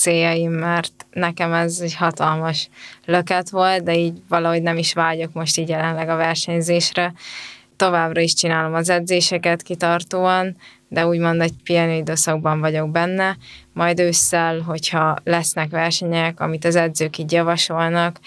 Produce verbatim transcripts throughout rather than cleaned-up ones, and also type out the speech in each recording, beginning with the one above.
céljaim, mert nekem ez egy hatalmas löket volt, de így valahogy nem is vágyok most így jelenleg a versenyzésre. Továbbra is csinálom az edzéseket kitartóan, de úgymond egy pihenőidőszakban vagyok benne. Majd ősszel, hogyha lesznek versenyek, amit az edzők így javasolnak,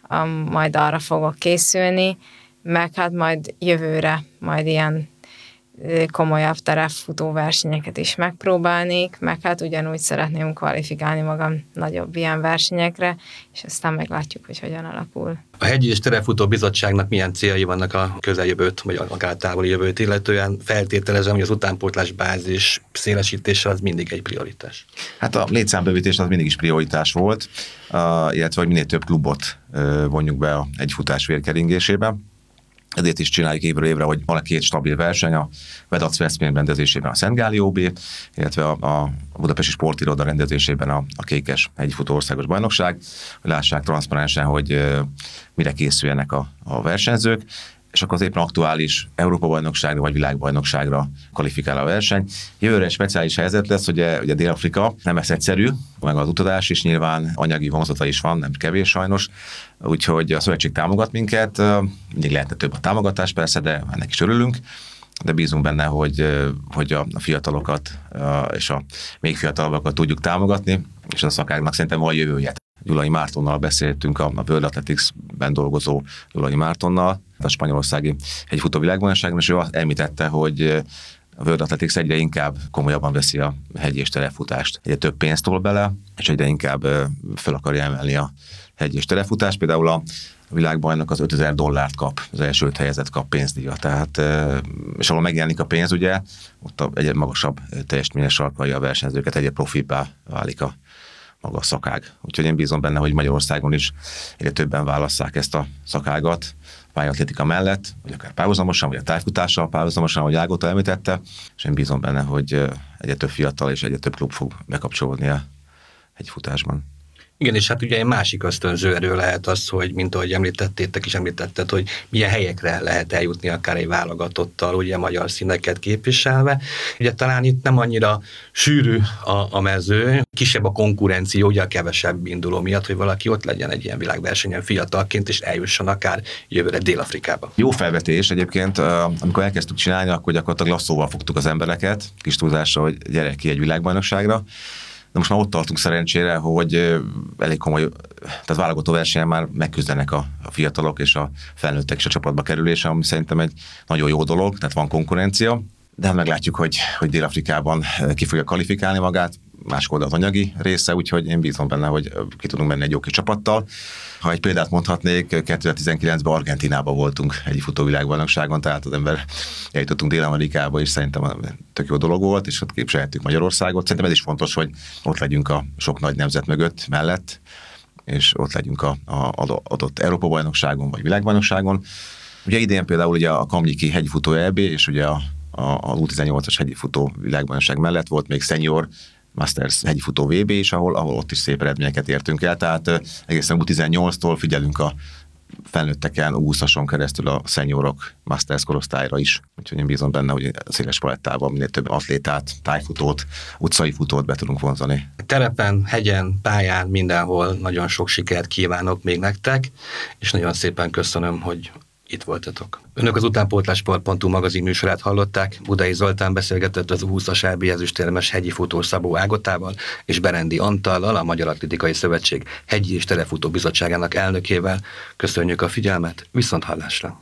majd arra fogok készülni, meg hát majd jövőre majd ilyen komolyabb terepfutó versenyeket is megpróbálnék, meg hát ugyanúgy szeretném kvalifikálni magam nagyobb ilyen versenyekre, és aztán meglátjuk, hogy hogyan alakul. A Hegyi és Terepfutó Bizottságnak milyen céljai vannak a közeljövőt, vagy akár távoli jövőt illetően? Feltételezem, hogy az utánpótlás bázis szélesítése az mindig egy prioritás. Hát a létszámbővítés az mindig is prioritás volt, uh, illetve hogy minél több klubot uh, vonjuk be a egy futás vérkeringésébe. Ezért is csináljuk évről évre, hogy van a két stabil verseny, a Vedac Veszprém rendezésében a Szent Gáli ó bé, illetve a, a Budapesti Sportiroda rendezésében a, a Kékes Hegyfutó Országos Bajnokság, hogy lássák transzparensen, hogy uh, mire készüljenek a, a versenyzők, és akkor az éppen aktuális Európa-bajnokságra vagy világbajnokságra kvalifikál a verseny. Jövőre egy speciális helyzet lesz, ugye, ugye Dél-Afrika nem ez egyszerű, meg az utazás is nyilván anyagi vonzata is van, nem kevés sajnos, úgyhogy a szövetség támogat minket, mindig lehetne több a támogatás persze, de ennek is örülünk, de bízunk benne, hogy, hogy a fiatalokat és a még fiatalabbakat tudjuk támogatni, és a szakáknak szerintem van jövője. Gyulai Mártonnal beszéltünk, a World Athletics-ben dolgozó Gyulai Mártonnal, a spanyolországi hegyfutó világbajnokságon, és ő említette, hogy a World Athletics egyre inkább komolyabban veszi a hegy és terepfutást. Egyre több pénzt tol bele, és egyre inkább fel akarja emelni a hegy és terepfutást. Például a világbajnok az ötezer dollárt kap, az első öt helyezett kap pénzdíjat. Tehát, és ahol megjelenik a pénz, ugye, ott egyre magasabb teljesítményes sarkalja a versenyzőket, egyre profibbá válik a maga a szakág. Úgyhogy én bízom benne, hogy Magyarországon is egyre többen válasszák ezt a szakágat pályaatlétika mellett, vagy akár párhuzamosan, vagy a távfutással párhuzamosan, ahogy Ágota említette, és én bízom benne, hogy egyre több fiatal és egyre több klub fog bekapcsolódni a hegyfutásban. Igen, és hát ugye egy másik ösztönző erő lehet az, hogy mint ahogy említettétek is említetted, hogy milyen helyekre lehet eljutni akár egy válogatottal, ugye magyar színeket képviselve. Ugye talán itt nem annyira sűrű a, a mező, kisebb a konkurencia, ugye a kevesebb induló miatt, hogy valaki ott legyen egy ilyen világversenyen fiatalként, és eljusson akár jövőre Dél-Afrikába. Jó felvetés egyébként, amikor elkezdtük csinálni, akkor gyakorlatilag lasszóval fogtuk az embereket, kis túlzásra, hogy gyere ki egy világbajnokságra. De most már ott tartunk szerencsére, hogy elég komoly, tehát válogató versenyen már megküzdenek a, a fiatalok és a felnőttek is a csapatba kerülése, ami szerintem egy nagyon jó dolog, tehát van konkurencia, de meglátjuk, hogy, hogy Dél-Afrikában ki fogja kvalifikálni magát, más oldalt anyagi része, úgyhogy én bízom benne, hogy ki tudunk menni egy jó kis csapattal. Ha egy példát mondhatnék, kétezer-tizenkilencben Argentínában voltunk egy futóvilágbajnokságon, tehát az ember eljutottunk Dél-Amerikába, és szerintem tök jó dolog volt, és ott képviselhetjük Magyarországot. Szerintem ez is fontos, hogy ott legyünk a sok nagy nemzet mögött, mellett, és ott legyünk a, a adott Európa-bajnokságon, vagy világbajnokságon. Ugye idén például ugye a Kamnyiki hegyfutó é bé, és ugye a, a, a U tizennyolcas hegyfutó világbajnokság mellett volt még senior Masters hegyfutó vé bé is, ahol, ahol ott is szép eredményeket értünk el, tehát egészen U tizennyolctól figyelünk a felnőtteken, U húszason keresztül a seniorok Masters korosztályra is. Úgyhogy én bízom benne, hogy a széles palettában minél több atlétát, tájfutót, utcai futót be tudunk vonzani. Terepen, hegyen, pályán, mindenhol nagyon sok sikert kívánok még nektek, és nagyon szépen köszönöm, hogy itt voltatok. Önök az utánpótlásport pont hu magazin műsorát hallották. Budai Zoltán beszélgetett az U húszas é bé ezüstérmes hegyi futó Szabó Ágotával és Berendi Antallal, a Magyar Atlétikai Szövetség hegyi és terepfutó bizottságának elnökével. Köszönjük a figyelmet, viszont hallásra!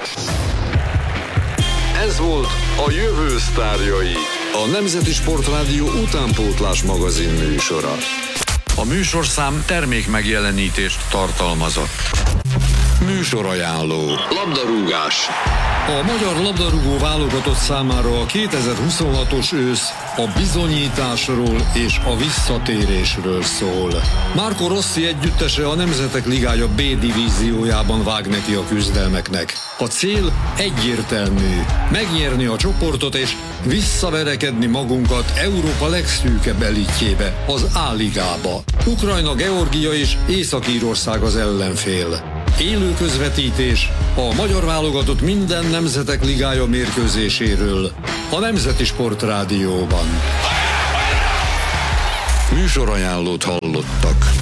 Ez volt a Jövő sztárjai, a Nemzeti Sportrádió utánpótlás magazin műsora. A műsorszám termékmegjelenítést tartalmazott. Műsorajánló. Labdarúgás. A magyar labdarúgó válogatott számára a kétezer-huszonhatos ősz a bizonyításról és a visszatérésről szól. Marco Rossi együttese a Nemzetek Ligája B divíziójában vág neki a küzdelmeknek. A cél egyértelmű, megnyerni a csoportot és visszaverekedni magunkat Európa legszűkebb elitjébe, az A-ligába. Ukrajna, Georgia és Észak-Írország az ellenfél. Élő közvetítés a magyar válogatott minden Nemzetek Ligája mérkőzéséről a Nemzeti Sportrádióban. Műsorajánlót hallottak.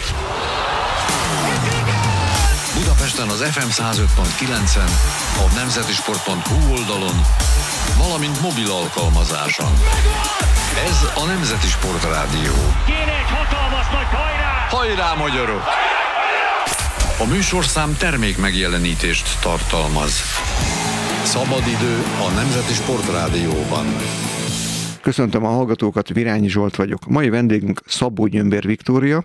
Budapesten az ef em száz öt pont kilencen, a nemzetisport pont hu oldalon, valamint mobil alkalmazáson. Ez a Nemzeti Sport Rádió. Kéne egy hatalmas nagy hajrá! Hajrá, magyarok! A műsorszám termék megjelenítést tartalmaz. Szabadidő a Nemzeti Sport Rádióban. Köszöntöm a hallgatókat, Virányi Zsolt vagyok. Mai vendégünk Szabó Gyömbér Viktória,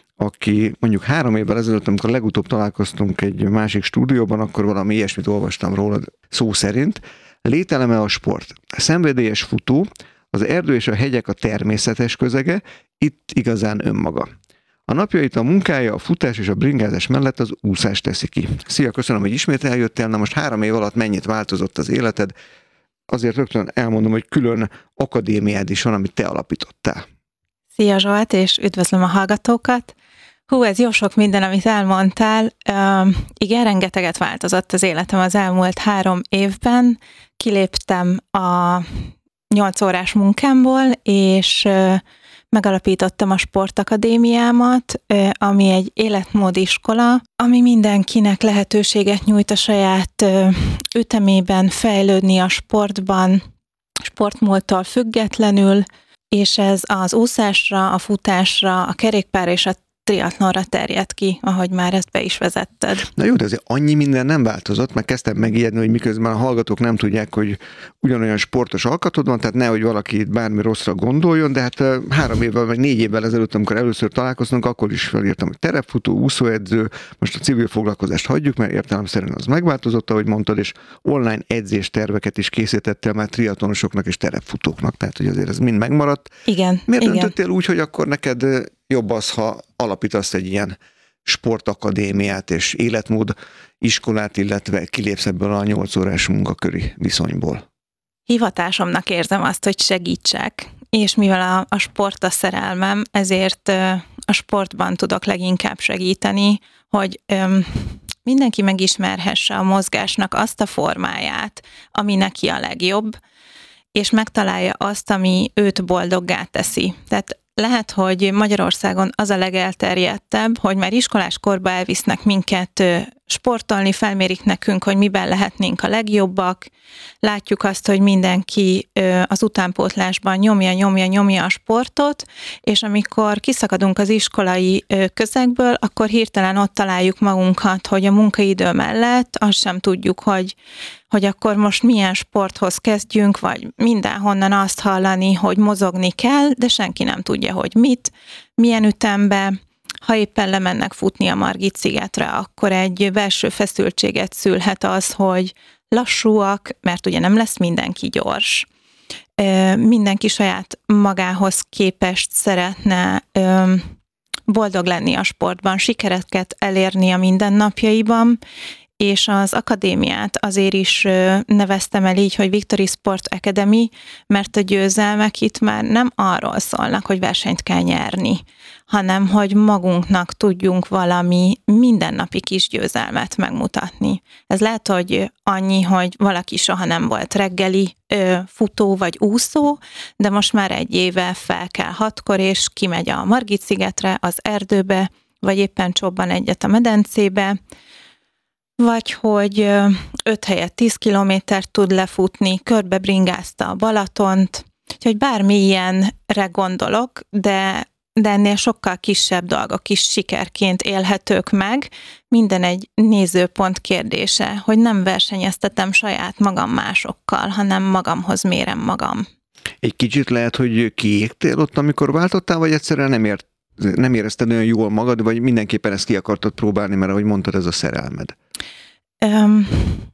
aki mondjuk három évvel ezelőtt, amikor legutóbb találkoztunk egy másik stúdióban, akkor valami ilyesmit olvastam rólad szó szerint. Lételeme a sport. Szenvedélyes futó, az erdő és a hegyek a természetes közege, itt igazán önmaga. A napjait a munkája, a futás és a bringázás mellett az úszás teszi ki. Szia, köszönöm, hogy ismét eljöttél. Na most három év alatt mennyit változott az életed? Azért rögtön elmondom, hogy külön akadémiád is van, amit te alapítottál. Szia Zsolt, és üdvözlöm a hallgatókat. Hú, ez jó sok minden, amit elmondtál. Uh, igen, rengeteget változott az életem az elmúlt három évben. Kiléptem a nyolc órás munkámból, és uh, megalapítottam a sportakadémiámat, uh, ami egy életmódiskola, ami mindenkinek lehetőséget nyújt a saját uh, ütemében fejlődni a sportban, sportmódtól függetlenül, és ez az úszásra, a futásra, a kerékpár és a triatlonra terjed ki, ahogy már ezt be is vezetted. Na jó, de azért annyi minden nem változott, mert kezdtem megijedni, hogy miközben a hallgatók nem tudják, hogy ugyanolyan sportos alkatod van, tehát nehogy valaki itt bármi rosszra gondoljon, de hát három évvel, vagy négy évvel ezelőtt, amikor először találkoztunk, akkor is felírtam, hogy terepfutó, úszóedző, most a civil foglalkozást hagyjuk, mert értelemszerűen az megváltozott, ahogy mondtad, és online edzésterveket is készítettél már triatlonosoknak és terepfutóknak, tehát hogy azért ez mind megmaradt. Igen. Miért igen. döntöttél úgy, hogy akkor neked jobb az, ha alapítasz egy ilyen sportakadémiát és életmód iskolát, illetve kilépsz ebből a nyolc órás munkaköri viszonyból? Hivatásomnak érzem azt, hogy segítsek, és mivel a, a sport a szerelmem, ezért a sportban tudok leginkább segíteni, hogy öm, mindenki megismerhesse a mozgásnak azt a formáját, ami neki a legjobb, és megtalálja azt, ami őt boldoggá teszi. Tehát lehet, hogy Magyarországon az a legelterjedtebb, hogy már iskolás korba elvisznek minket sportolni, felmérik nekünk, hogy miben lehetnénk a legjobbak. Látjuk azt, hogy mindenki az utánpótlásban nyomja, nyomja, nyomja a sportot, és amikor kiszakadunk az iskolai közegből, akkor hirtelen ott találjuk magunkat, hogy a munkaidő mellett azt sem tudjuk, hogy hogy akkor most milyen sporthoz kezdjünk, vagy mindenhonnan azt hallani, hogy mozogni kell, de senki nem tudja, hogy mit, milyen ütembe. Ha éppen lemennek futni a Margit-szigetre, akkor egy belső feszültséget szülhet az, hogy lassúak, mert ugye nem lesz mindenki gyors. Mindenki saját magához képest szeretne boldog lenni a sportban, sikereket elérni a mindennapjaiban, és az akadémiát azért is neveztem el így, hogy Victory Sport Academy, mert a győzelmek itt már nem arról szólnak, hogy versenyt kell nyerni, hanem hogy magunknak tudjunk valami mindennapi kis győzelmet megmutatni. Ez lehet, hogy annyi, hogy valaki soha nem volt reggeli futó vagy úszó, de most már egy éve fel kell hatkor, és kimegy a Margit-szigetre, az erdőbe, vagy éppen csobban egyet a medencébe, vagy hogy öt helyett tíz kilométert tud lefutni, körbe bringázta a Balatont, úgyhogy bármilyenre gondolok, de, de ennél sokkal kisebb dolgok is sikerként élhetők meg. Minden egy nézőpont kérdése, hogy nem versenyeztetem saját magam másokkal, hanem magamhoz mérem magam. Egy kicsit lehet, hogy kiégtél ott, amikor váltottál, vagy egyszerűen nem ért nem érezted olyan jól magad, vagy mindenképpen ezt ki akartad próbálni, mert ahogy mondtad, ez a szerelmed? Öm,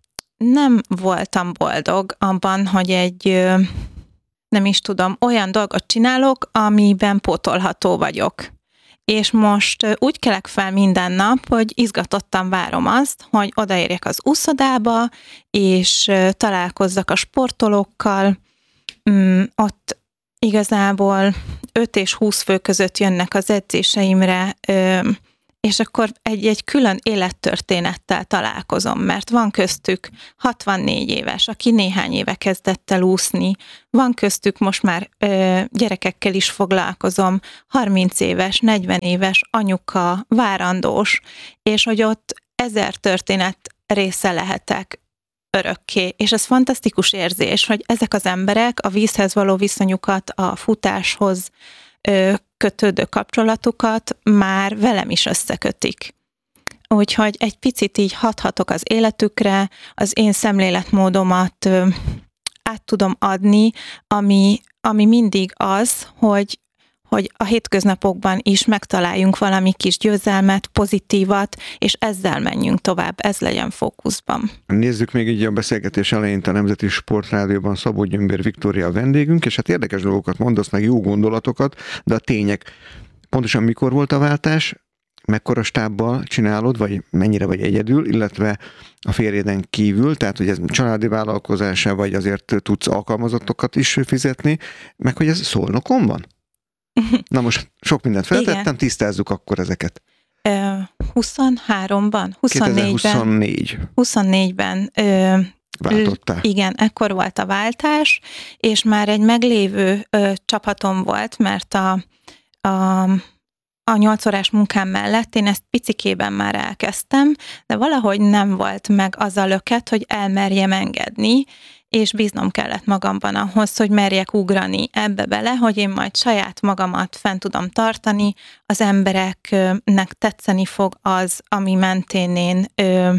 nem voltam boldog abban, hogy egy, nem is tudom, olyan dolgot csinálok, amiben pótolható vagyok. És most úgy kelek fel minden nap, hogy izgatottan várom azt, hogy odaérjek az úszodába, és találkozzak a sportolókkal. Ott igazából öt és húsz fő között jönnek az edzéseimre és akkor egy-egy külön élettörténettel találkozom, mert van köztük hatvannégy éves, aki néhány éve kezdett el úszni, van köztük most már ö, gyerekekkel is foglalkozom, harminc éves, negyven éves anyuka, várandós, és hogy ott ezer történet része lehetek örökké, és ez fantasztikus érzés, hogy ezek az emberek a vízhez való viszonyukat, a futáshoz ö, kötődő kapcsolatukat már velem is összekötik. Úgyhogy egy picit így hathatok az életükre, az én szemléletmódomat ö, át tudom adni, ami, ami mindig az, hogy hogy a hétköznapokban is megtaláljunk valami kis győzelmet, pozitívat, és ezzel menjünk tovább, ez legyen fókuszban. Nézzük még így a beszélgetés elején a Nemzeti Sportrádióban Szabó Gyömbér Viktória a vendégünk, és hát érdekes dolgokat mondasz, meg jó gondolatokat, de a tények, pontosan mikor volt a váltás, mekkora stábbal csinálod, vagy mennyire vagy egyedül, illetve a férjeden kívül, tehát hogy ez családi vállalkozása, vagy azért tudsz alkalmazottokat is fizetni, meg hogy ez Szolnokon van? Na most sok mindent feltettem, igen. Tisztázzuk akkor ezeket. huszonháromban, huszonnégyben, kétezer-huszonnégy. huszonnégyben ö, váltottál. Igen, ekkor volt a váltás, és már egy meglévő ö, csapatom volt, mert a, a, a nyolc órás munkám mellett én ezt picikében már elkezdtem, de valahogy nem volt meg az a löket, hogy elmerjem engedni, és bíznom kellett magamban ahhoz, hogy merjek ugrani ebbe bele, hogy én majd saját magamat fent tudom tartani, az embereknek tetszeni fog az, ami mentén én ö,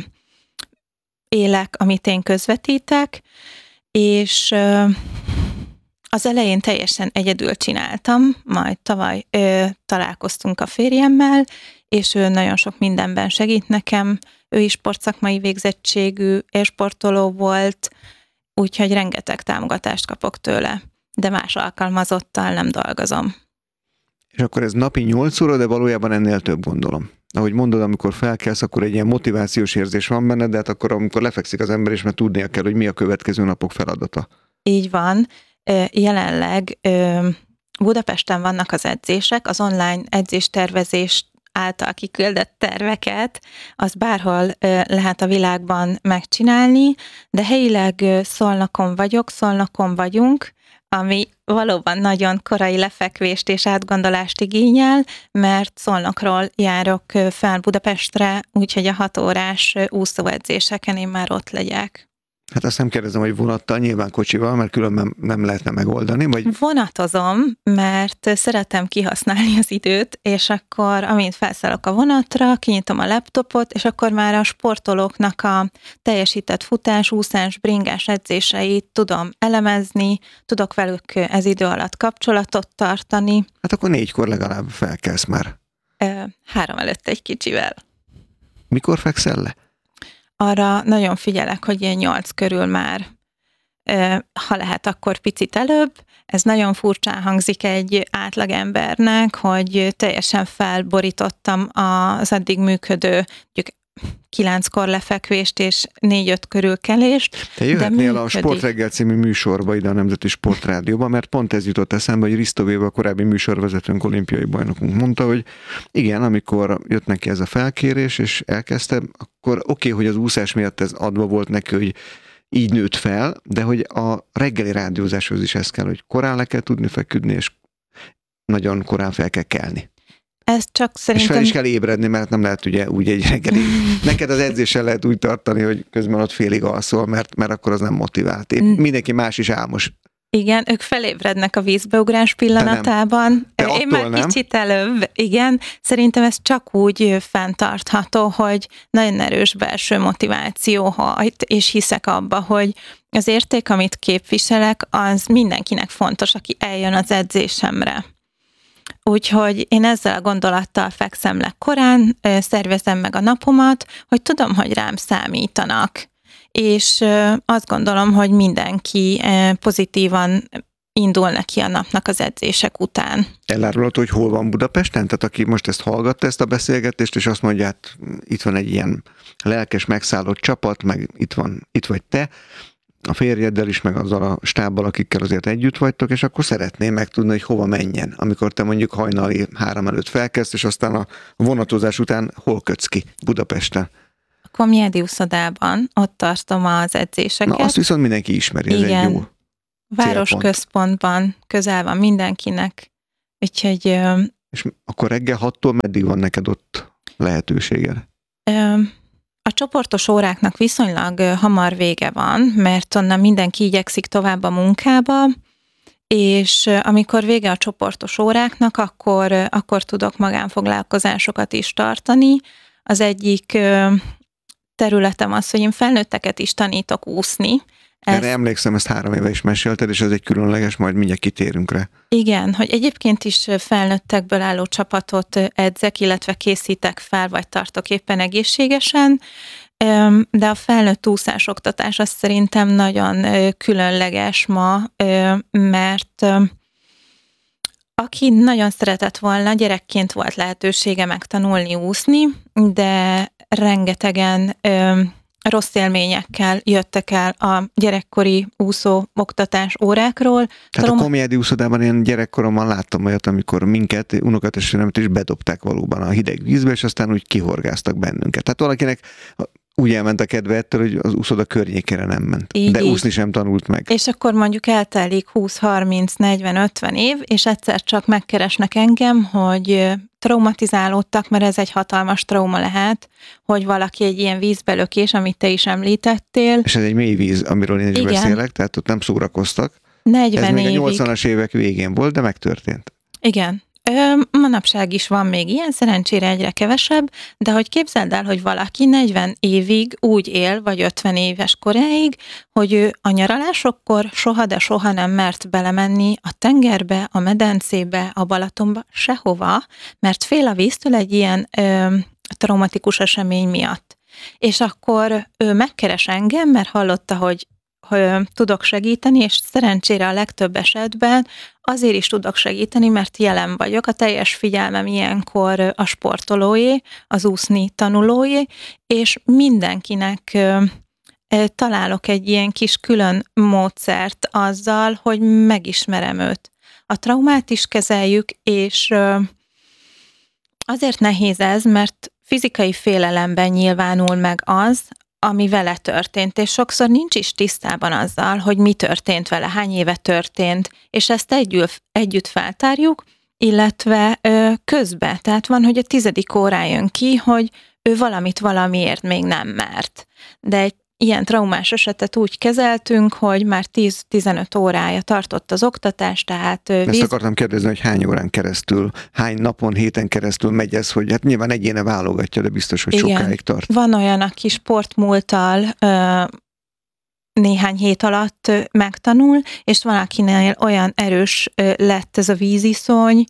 élek, amit én közvetítek, és ö, az elején teljesen egyedül csináltam, majd tavaly ö, találkoztunk a férjemmel, és ő nagyon sok mindenben segít nekem, ő is sportszakmai végzettségű, sportoló volt, úgyhogy rengeteg támogatást kapok tőle, de más alkalmazottal nem dolgozom. És akkor ez napi nyolc óra, de valójában ennél több, gondolom. Ahogy mondod, amikor felkelsz, akkor egy ilyen motivációs érzés van benne, de hát akkor amikor lefekszik az ember, és már tudnia kell, hogy mi a következő napok feladata. Így van. Jelenleg Budapesten vannak az edzések, az online edzéstervezés által kiküldött terveket, az bárhol lehet a világban megcsinálni, de helyileg Szolnokon vagyok, Szolnokon vagyunk, ami valóban nagyon korai lefekvést és átgondolást igényel, mert Szolnokról járok fel Budapestre, úgyhogy a hat órás úszóedzéseken én már ott legyek. Hát azt nem kérdezem, hogy vonattal, nyilván kocsival, mert különben nem lehetne megoldani, vagy... Vonatozom, mert szeretem kihasználni az időt, és akkor amint felszállok a vonatra, kinyitom a laptopot, és akkor már a sportolóknak a teljesített futás, úszás, bringás edzéseit tudom elemezni, tudok velük ez idő alatt kapcsolatot tartani. Hát akkor négykor legalább felkelsz már. Három előtt egy kicsivel. Mikor fekszel le? Arra nagyon figyelek, hogy ilyen nyolc körül már, ha lehet, akkor picit előbb. Ez nagyon furcsán hangzik egy átlagembernek, hogy teljesen felborítottam az addig működő mondjuk kilenckor lefekvést és négy-öt körül kelést. Te jöhetnél a Sportreggel című műsorba ide a Nemzeti Sportrádióba, mert pont ez jutott eszembe, hogy Risto Béva, a korábbi műsorvezetőnk, olimpiai bajnokunk mondta, hogy igen, amikor jött neki ez a felkérés, és elkezdte, akkor oké, okay, hogy az úszás miatt ez adva volt neki, hogy így nőtt fel, de hogy a reggeli rádiózáshoz is ez kell, hogy korán le kell tudni feküdni, és nagyon korán fel kell kelni. Ez csak szerintem... És fel is kell ébredni, mert nem lehet ugye úgy egy reggeli... Neked az edzéssel lehet úgy tartani, hogy közben ott félig alszol, mert, mert akkor az nem motivált. Épp mindenki más is álmos. Igen, ők felébrednek a vízbeugrás pillanatában. Te Én már nem. Kicsit előbb, igen. Szerintem ez csak úgy fenntartható, hogy nagyon erős belső motiváció hajt, és hiszek abba, hogy az érték, amit képviselek, az mindenkinek fontos, aki eljön az edzésemre. Úgyhogy én ezzel a gondolattal fekszem le korán, szervezem meg a napomat, hogy tudom, hogy rám számítanak. És azt gondolom, hogy mindenki pozitívan indul neki a napnak az edzések után. Elárulható, hogy hol van Budapesten? Tehát aki most ezt hallgatta, ezt a beszélgetést, és azt mondja, hát itt van egy ilyen lelkes, megszállott csapat, meg itt van, itt vagy te, a férjeddel is, meg azzal a stábbal, akikkel azért együtt vagytok, és akkor szeretném megtudni, hogy hova menjen, amikor te mondjuk hajnali három előtt felkezd, és aztán a vonatozás után hol kötsz ki Budapesten? A Komjádi úszodában, ott tartom az edzéseket. Na, azt viszont mindenki ismeri, ez igen, egy jó városközpontban, közel van mindenkinek, úgyhogy... És akkor reggel hattól meddig van neked ott lehetőséged? A csoportos óráknak viszonylag hamar vége van, mert onnan mindenki igyekszik tovább a munkába, és amikor vége a csoportos óráknak, akkor, akkor tudok magánfoglalkozásokat is tartani. Az egyik területem az, hogy én felnőtteket is tanítok úszni. Erre ezt... emlékszem, ezt három éve is mesélted, és ez egy különleges, majd mindjárt kitérünk rá. Igen, hogy egyébként is felnőttekből álló csapatot edzek, illetve készítek fel, vagy tartok éppen egészségesen, de a felnőtt úszásoktatás az szerintem nagyon különleges ma, mert aki nagyon szeretett volna, gyerekként volt lehetősége megtanulni úszni, de rengetegen rossz élményekkel jöttek el a gyerekkori úszó oktatás órákról. Tehát Tudom, a Komjádi úszodában én gyerekkoromban láttam olyat, amikor minket, unokatestvéremet is bedobták valóban a hideg vízbe, és aztán úgy kihorgáztak bennünket. Tehát valakinek úgy elment a kedve ettől, hogy az úszoda környékére nem ment. Így, de úszni így. Sem tanult meg. És akkor mondjuk eltelik húsz, harminc, negyven, ötven év, és egyszer csak megkeresnek engem, hogy traumatizálódtak, mert ez egy hatalmas trauma lehet, hogy valaki egy ilyen vízbelökés, amit te is említettél. És ez egy mély víz, amiről én is igen. beszélek, tehát ott nem szórakoztak. negyven ez még évig. a nyolcvanas évek végén volt, de megtörtént. Igen. Manapság is van még ilyen, szerencsére egyre kevesebb, de hogy képzeld el, hogy valaki negyven évig úgy él, vagy ötven éves koráig, hogy ő a nyaralásokkor soha, de soha nem mert belemenni a tengerbe, a medencébe, a Balatonba, sehova, mert fél a víztől egy ilyen ö, traumatikus esemény miatt. És akkor ő megkeres engem, mert hallotta, hogy hogy tudok segíteni, és szerencsére a legtöbb esetben azért is tudok segíteni, mert jelen vagyok. A teljes figyelmem ilyenkor a sportolóé, az úszni tanulóé, és mindenkinek találok egy ilyen kis külön módszert azzal, hogy megismerem őt. A traumát is kezeljük, és azért nehéz ez, mert fizikai félelemben nyilvánul meg az, ami vele történt, és sokszor nincs is tisztában azzal, hogy mi történt vele, hány éve történt, és ezt együtt, együtt feltárjuk, illetve ö, közbe. Tehát van, hogy a tizedik órán jön ki, hogy ő valamit valamiért még nem mert. De egy ilyen traumás esetet úgy kezeltünk, hogy már tíz-tizenöt órája tartott az oktatás, tehát... Ezt víz... akartam kérdezni, hogy hány órán keresztül, hány napon, héten keresztül megy ez, hogy hát nyilván egyéne válogatja, de biztos, hogy igen, sokáig tart. Van olyan, aki sportmúlttal ö, néhány hét alatt megtanul, és van, akinél olyan erős lett ez a víziszony,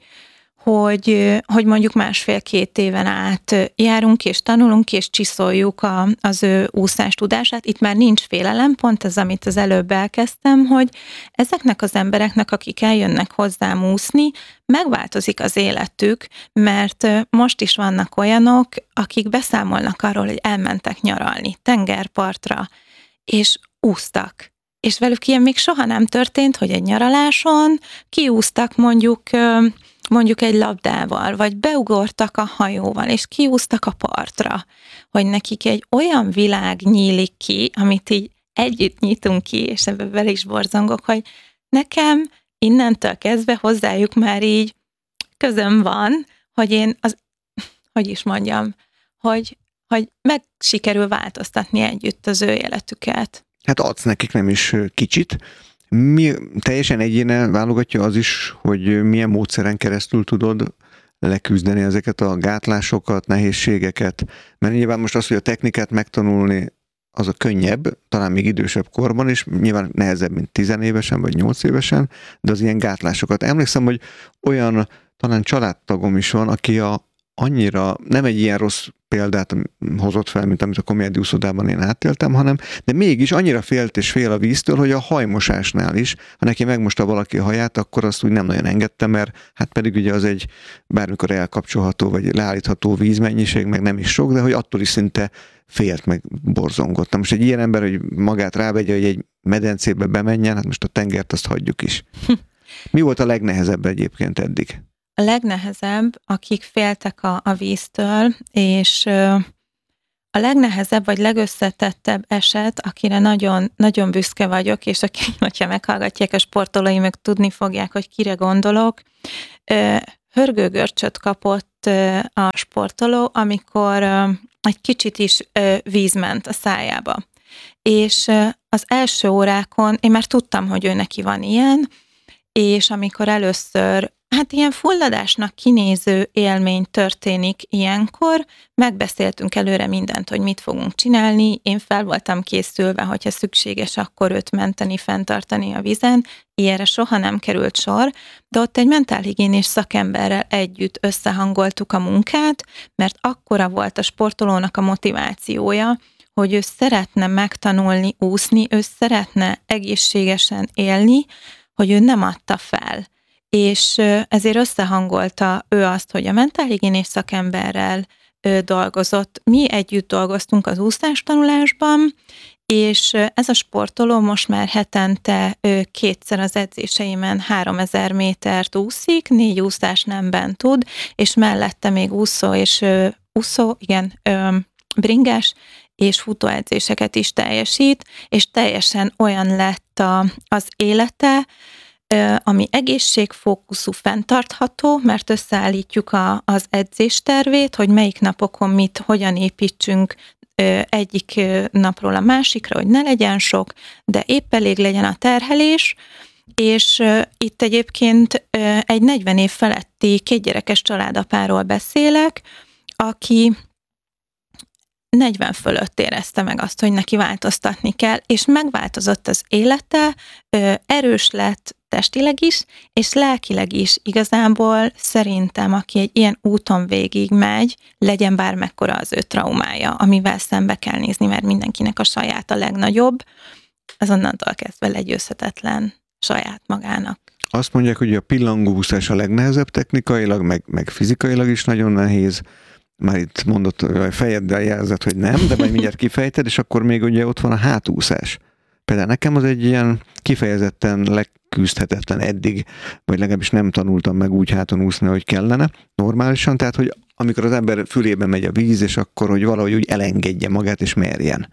hogy, hogy mondjuk másfél-két éven át járunk és tanulunk, és csiszoljuk a, az ő úszás tudását. Itt már nincs félelem, pont ez, amit az előbb elkezdtem, hogy ezeknek az embereknek, akik eljönnek hozzám úszni, megváltozik az életük, mert most is vannak olyanok, akik beszámolnak arról, hogy elmentek nyaralni tengerpartra, és úsztak. És velük ilyen még soha nem történt, hogy egy nyaraláson kiúztak mondjuk mondjuk egy labdával, vagy beugortak a hajóval, és kiúztak a partra, hogy nekik egy olyan világ nyílik ki, amit így együtt nyitunk ki, és ebben vele is borzongok, hogy nekem innentől kezdve hozzájuk már így közöm van, hogy én, az, hogy is mondjam, hogy, hogy meg sikerül változtatni együtt az ő életüket. Hát adsz nekik nem is kicsit. Mi, teljesen egyéne válogatja az is, hogy milyen módszeren keresztül tudod leküzdeni ezeket a gátlásokat, nehézségeket. Mert nyilván most az, hogy a technikát megtanulni, az a könnyebb, talán még idősebb korban is, nyilván nehezebb, mint tizenévesen vagy nyolc évesen, de az ilyen gátlásokat. Emlékszem, hogy olyan talán családtagom is van, aki a annyira nem egy ilyen rossz példát hozott fel, mint amit a Komjádi úszodában én átéltem, hanem, de mégis annyira félt és fél a víztől, hogy a hajmosásnál is, ha neki megmosta valaki a haját, akkor azt úgy nem nagyon engedte, mert hát pedig ugye az egy bármikor elkapcsolható, vagy leállítható vízmennyiség, meg nem is sok, de hogy attól is szinte félt, meg borzongott. Most egy ilyen ember, hogy magát rávegye, hogy egy medencébe bemenjen, hát most a tengert azt hagyjuk is. Mi volt a legnehezebb egyébként eddig? A legnehezebb, akik féltek a, a víztől, és ö, a legnehezebb vagy legösszetettebb eset, akire nagyon, nagyon büszke vagyok, és aki, hogyha meghallgatják a sportolóimok, tudni fogják, hogy kire gondolok. Ö, hörgőgörcsöt kapott ö, a sportoló, amikor ö, egy kicsit is ö, víz ment a szájába. És ö, az első órákon én már tudtam, hogy ő neki van ilyen, és amikor először, hát ilyen fulladásnak kinéző élmény történik ilyenkor, megbeszéltünk előre mindent, hogy mit fogunk csinálni, én fel voltam készülve, hogyha szükséges, akkor őt menteni, fenntartani a vízen, ilyenre soha nem került sor, de ott egy mentálhigiénés szakemberrel együtt összehangoltuk a munkát, mert akkora volt a sportolónak a motivációja, hogy ő szeretne megtanulni úszni, ő szeretne egészségesen élni, hogy ő nem adta fel. És ezért összehangolta ő azt, hogy a mentálhigiénés szakemberrel dolgozott. Mi együtt dolgoztunk az úszástanulásban, és ez a sportoló most már hetente kétszer az edzéseimen háromezer métert úszik, négy úszás nemben tud, és mellette még úszó és úszó, igen, bringás és futóedzéseket is teljesít, és teljesen olyan lett a, az élete, ami egészségfókuszú, fenntartható, mert összeállítjuk a, az edzéstervét, hogy melyik napokon mit, hogyan építsünk egyik napról a másikra, hogy ne legyen sok, de épp elég legyen a terhelés, és itt egyébként egy negyven év feletti kétgyerekes családapáról beszélek, aki negyven fölött érezte meg azt, hogy neki változtatni kell, és megváltozott az élete, erős lett testileg is, és lelkileg is. Igazából szerintem, aki egy ilyen úton végig megy, legyen bármekkora az ő traumája, amivel szembe kell nézni, mert mindenkinek a saját a legnagyobb, azonnantól kezdve legyőzhetetlen saját magának. Azt mondják, hogy a pillangóúszás a legnehezebb technikailag, meg, meg fizikailag is nagyon nehéz. Már itt mondott, a fejeddel jelzett, hogy nem, de majd mindjárt kifejted, és akkor még ugye ott van a hátúszás. Például nekem az egy ilyen kifejezetten leküzdhetetlen eddig, vagy legalábbis nem tanultam meg úgy háton úszni, hogy kellene, normálisan, tehát, hogy amikor az ember fülében megy a víz, és akkor, hogy valahogy úgy elengedje magát, és merjen.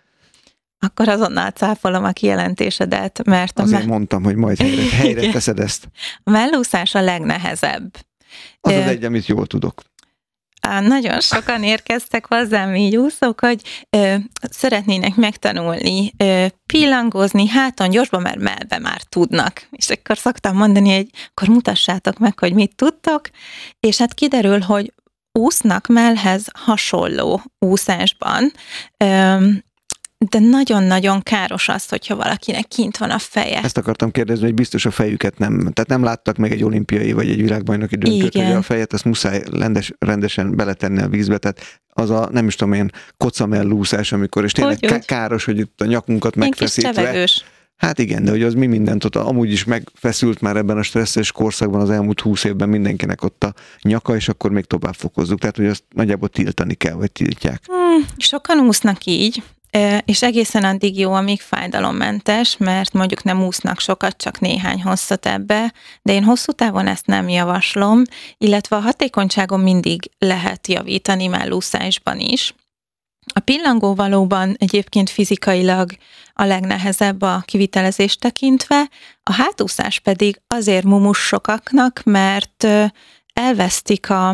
Akkor azonnal cáfolom a kijelentésedet, mert... Azért me- mondtam, hogy majd helyre, helyre teszed ezt. A mellúszás a legnehezebb. Az az egy, amit jól tudok. Nagyon sokan érkeztek hozzám így úszók, hogy ö, szeretnének megtanulni, ö, pillangózni háton gyorsban, mert mellbe már tudnak. És akkor szoktam mondani, hogy akkor mutassátok meg, hogy mit tudtok, és hát kiderül, hogy úsznak mellhez hasonló úszásban, ö, de nagyon-nagyon káros az, hogyha valakinek kint van a feje. Ezt akartam kérdezni, hogy biztos a fejüket nem, tehát nem láttak meg egy olimpiai vagy egy világbajnoki döntőt, hogy a fejet azt muszáj rendes, rendesen beletenni a vízbe, tehát az a, nem is tudom én, kocamellúszás, amikor, és tényleg hogy, káros, hogy itt a nyakunkat megfeszítve. Hát igen, de hogy az mi mindent ott, amúgy is megfeszült már ebben a stresszes korszakban az elmúlt húsz évben mindenkinek ott a nyaka, és akkor még tovább fokozzuk. Tehát, hogy azt nagyjából tiltani kell, vagy tiltják. Hmm, sokan úsznak így, és egészen addig jó, amíg fájdalommentes, mert mondjuk nem úsznak sokat, csak néhány hosszat ebbe, de én hosszú távon ezt nem javaslom, illetve a hatékonyságon mindig lehet javítani mellúszásban is. A pillangó valóban egyébként fizikailag a legnehezebb a kivitelezést tekintve, a hátúszás pedig azért mumus sokaknak, mert elvesztik a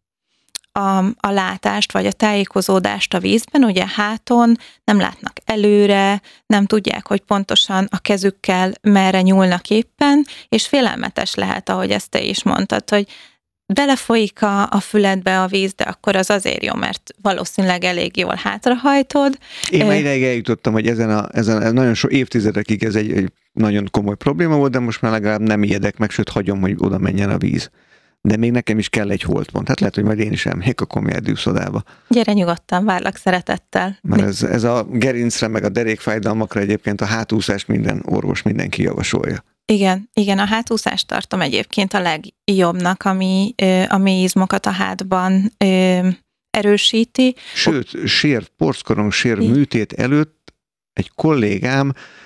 A, a látást, vagy a tájékozódást a vízben, ugye háton nem látnak előre, nem tudják, hogy pontosan a kezükkel merre nyúlnak éppen, és félelmetes lehet, ahogy ezt te is mondtad, hogy belefolyik a, a füledbe a víz, de akkor az azért jó, mert valószínűleg elég jól hátrahajtod. Én már ideig eljutottam, hogy ezen, a, ezen nagyon sok évtizedekig ez egy, egy nagyon komoly probléma volt, de most már legalább nem ijedek meg, sőt hagyom, hogy oda menjen a víz. De még nekem is kell egy holtpont. Hát lehet, hogy majd én is elmegyek a Komjárdi úszodába. Gyere nyugodtan, várlak szeretettel. Mert ez, ez a gerincre, meg a derékfájdalmakra egyébként a hátúszás minden orvos, mindenki javasolja. Igen, igen, a hátúszást tartom egyébként a legjobbnak, ami ö, a mélyizmokat a hátban ö, erősíti. Sőt, sér, porckorong sér műtét előtt egy kollégám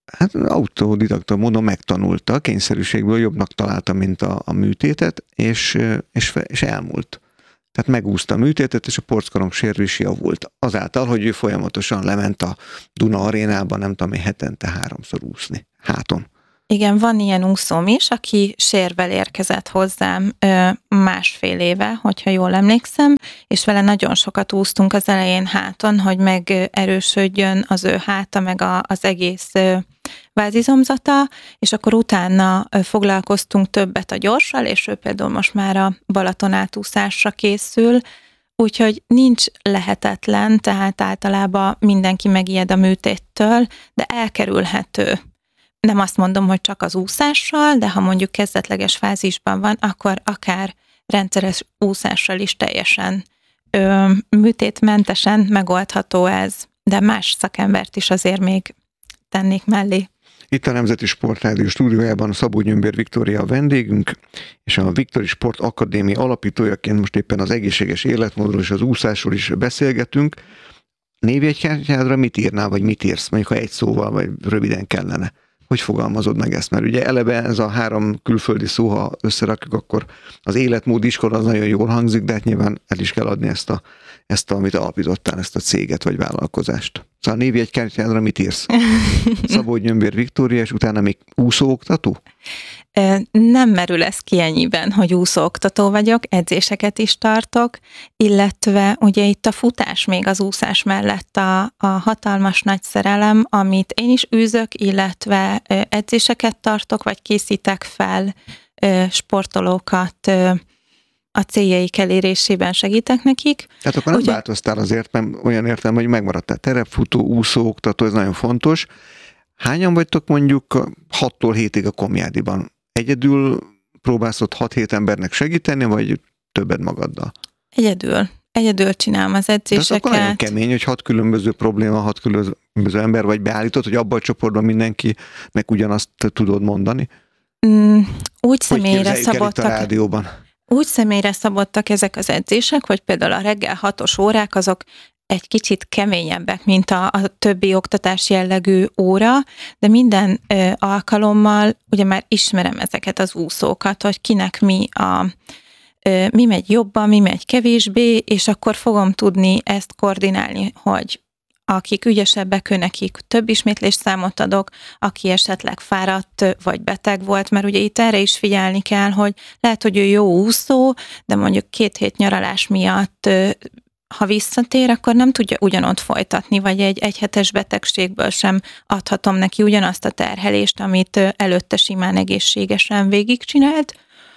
Hát autodidakta módon megtanulta, kényszerűségből jobbnak találta, mint a, a műtétet, és, és, és elmúlt. Tehát megúszta a műtétet, és a porckorong sérülés javult. Azáltal, hogy ő folyamatosan lement a Duna arénában, nem tudom, hetente háromszor úszni háton. Igen, van ilyen úszóm is, aki sérvel érkezett hozzám ö, másfél éve, hogyha jól emlékszem, és vele nagyon sokat úsztunk az elején háton, hogy megerősödjön az ő háta, meg a, az egész ö, vázizomzata, és akkor utána ö, foglalkoztunk többet a gyorssal, és ő például most már a Balaton átúszásra készül, úgyhogy nincs lehetetlen, tehát általában mindenki megijed a műtéttől, de elkerülhető. Nem azt mondom, hogy csak az úszással, de ha mondjuk kezdetleges fázisban van, akkor akár rendszeres úszással is teljesen ö, műtétmentesen megoldható ez, de más szakembert is azért még tennék mellé. Itt a Nemzeti Sportrádió stúdiójában Szabó Gyömbér Viktória a vendégünk, és a Viktori Sport Akadémia alapítójaként most éppen az egészséges életmódról és az úszásról is beszélgetünk. Névjegykártyádra mit írnál, vagy mit írsz, mondjuk ha egy szóval, vagy röviden kellene? Hogy fogalmazod meg ezt? Mert ugye eleve ez a három külföldi szó, ha összerakjuk, akkor az életmód iskola az nagyon jól hangzik, de hát nyilván el is kell adni ezt, a, ezt a, amit alapítottál, ezt a céget vagy vállalkozást. Szóval a névjegykártyádra mit írsz? Szabó Gyömbér Viktória, és utána még úszóoktató? Nem merül ez ki ennyiben, hogy úszóoktató vagyok, edzéseket is tartok, illetve ugye itt a futás még az úszás mellett a, a hatalmas nagy szerelem, amit én is űzök, illetve edzéseket tartok, vagy készítek fel sportolókat, a céljaik elérésében segítek nekik. Tehát akkor nem Ugye... változtál azért, mert olyan értem, hogy megmaradtál terepfutó, úszóoktató, ez nagyon fontos. Hányan vagytok mondjuk hattól hétig a Komjádiban? Egyedül próbálsz ott hat-hét embernek segíteni, vagy többet magaddal? Egyedül. Egyedül csinálom az edzéseket. De ez akkor nagyon kemény, hogy hat különböző probléma, hat különböző ember vagy beállított, hogy abban a csoportban mindenkinek ugyanazt tudod mondani? Mm, úgy személyre szabottak. A rádióban? Úgy személyre szabottak ezek az edzések, hogy például a reggel hatos órák azok egy kicsit keményebbek, mint a, a többi oktatás jellegű óra, de minden ö, alkalommal ugye már ismerem ezeket az úszókat, hogy kinek mi a ö, mi megy jobban, mi megy kevésbé, és akkor fogom tudni ezt koordinálni, hogy akik ügyesebbek, ő nekik több ismétlésszámot adok, aki esetleg fáradt vagy beteg volt, mert ugye itt erre is figyelni kell, hogy lehet, hogy ő jó úszó, de mondjuk két hét nyaralás miatt ha visszatér, akkor nem tudja ugyanott folytatni, vagy egy egyhetes betegségből sem adhatom neki ugyanazt a terhelést, amit előtte simán egészségesen végigcsinált.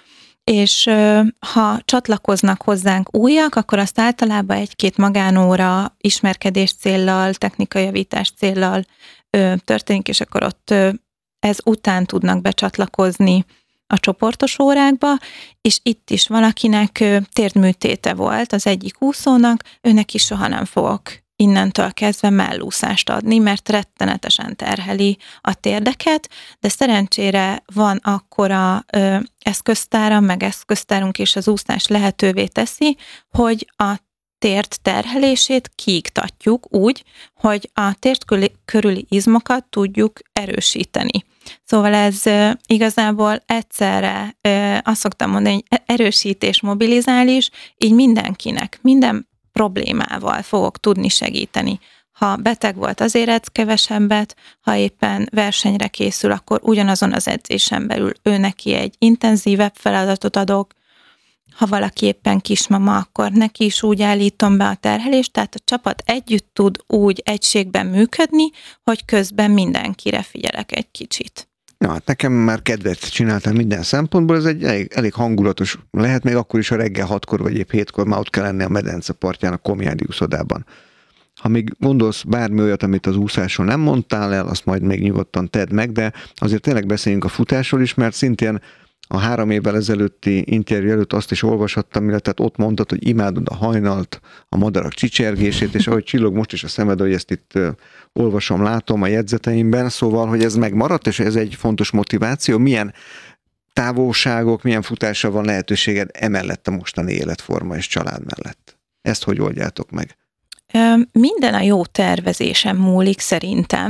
És ha csatlakoznak hozzánk újak, akkor azt általában egy-két magánóra ismerkedés céllal, technikai javítás céllal történik, és akkor ott ez után tudnak becsatlakozni a csoportos órákba, és itt is valakinek térdműtéte volt az egyik úszónak, őnek is soha nem fogok innentől kezdve mellúszást adni, mert rettenetesen terheli a térdeket, de szerencsére van akkora ö, eszköztára, meg eszköztárunk és az úszás lehetővé teszi, hogy a térd terhelését kiiktatjuk úgy, hogy a térd körüli izmokat tudjuk erősíteni. Szóval ez e, igazából egyszerre e, azt szoktam mondani, hogy erősítés, mobilizál is, így mindenkinek, minden problémával fogok tudni segíteni. Ha beteg volt, azért edz kevesebbet, ha éppen versenyre készül, akkor ugyanazon az edzésen belül ő neki egy intenzívebb feladatot adok, ha valaki éppen kismama, akkor neki is úgy állítom be a terhelést, tehát a csapat együtt tud úgy egységben működni, hogy közben mindenkire figyelek egy kicsit. Na, hát nekem már kedvet csináltam minden szempontból, ez egy elég, elég hangulatos, lehet még akkor is, ha reggel hatkor vagy épp hétkor már ott kell lenni a medence partján, a Komjádi úszodában. Ha még gondolsz bármi olyat, amit az úszásról nem mondtál el, azt majd még nyugodtan tedd meg, de azért tényleg beszéljünk a futásról is, mert szintén a három évvel ezelőtti interjú előtt azt is olvashattam, illetve ott mondtad, hogy imádod a hajnalt, a madarak csicsergését, és ahogy csillog most is a szemed, hogy ezt itt olvasom, látom a jegyzeteimben, szóval, hogy ez megmaradt, és ez egy fontos motiváció. Milyen távolságok, milyen futásra van lehetőséged emellett a mostani életforma és család mellett? Ezt hogy oldjátok meg? Minden a jó tervezésem múlik szerintem.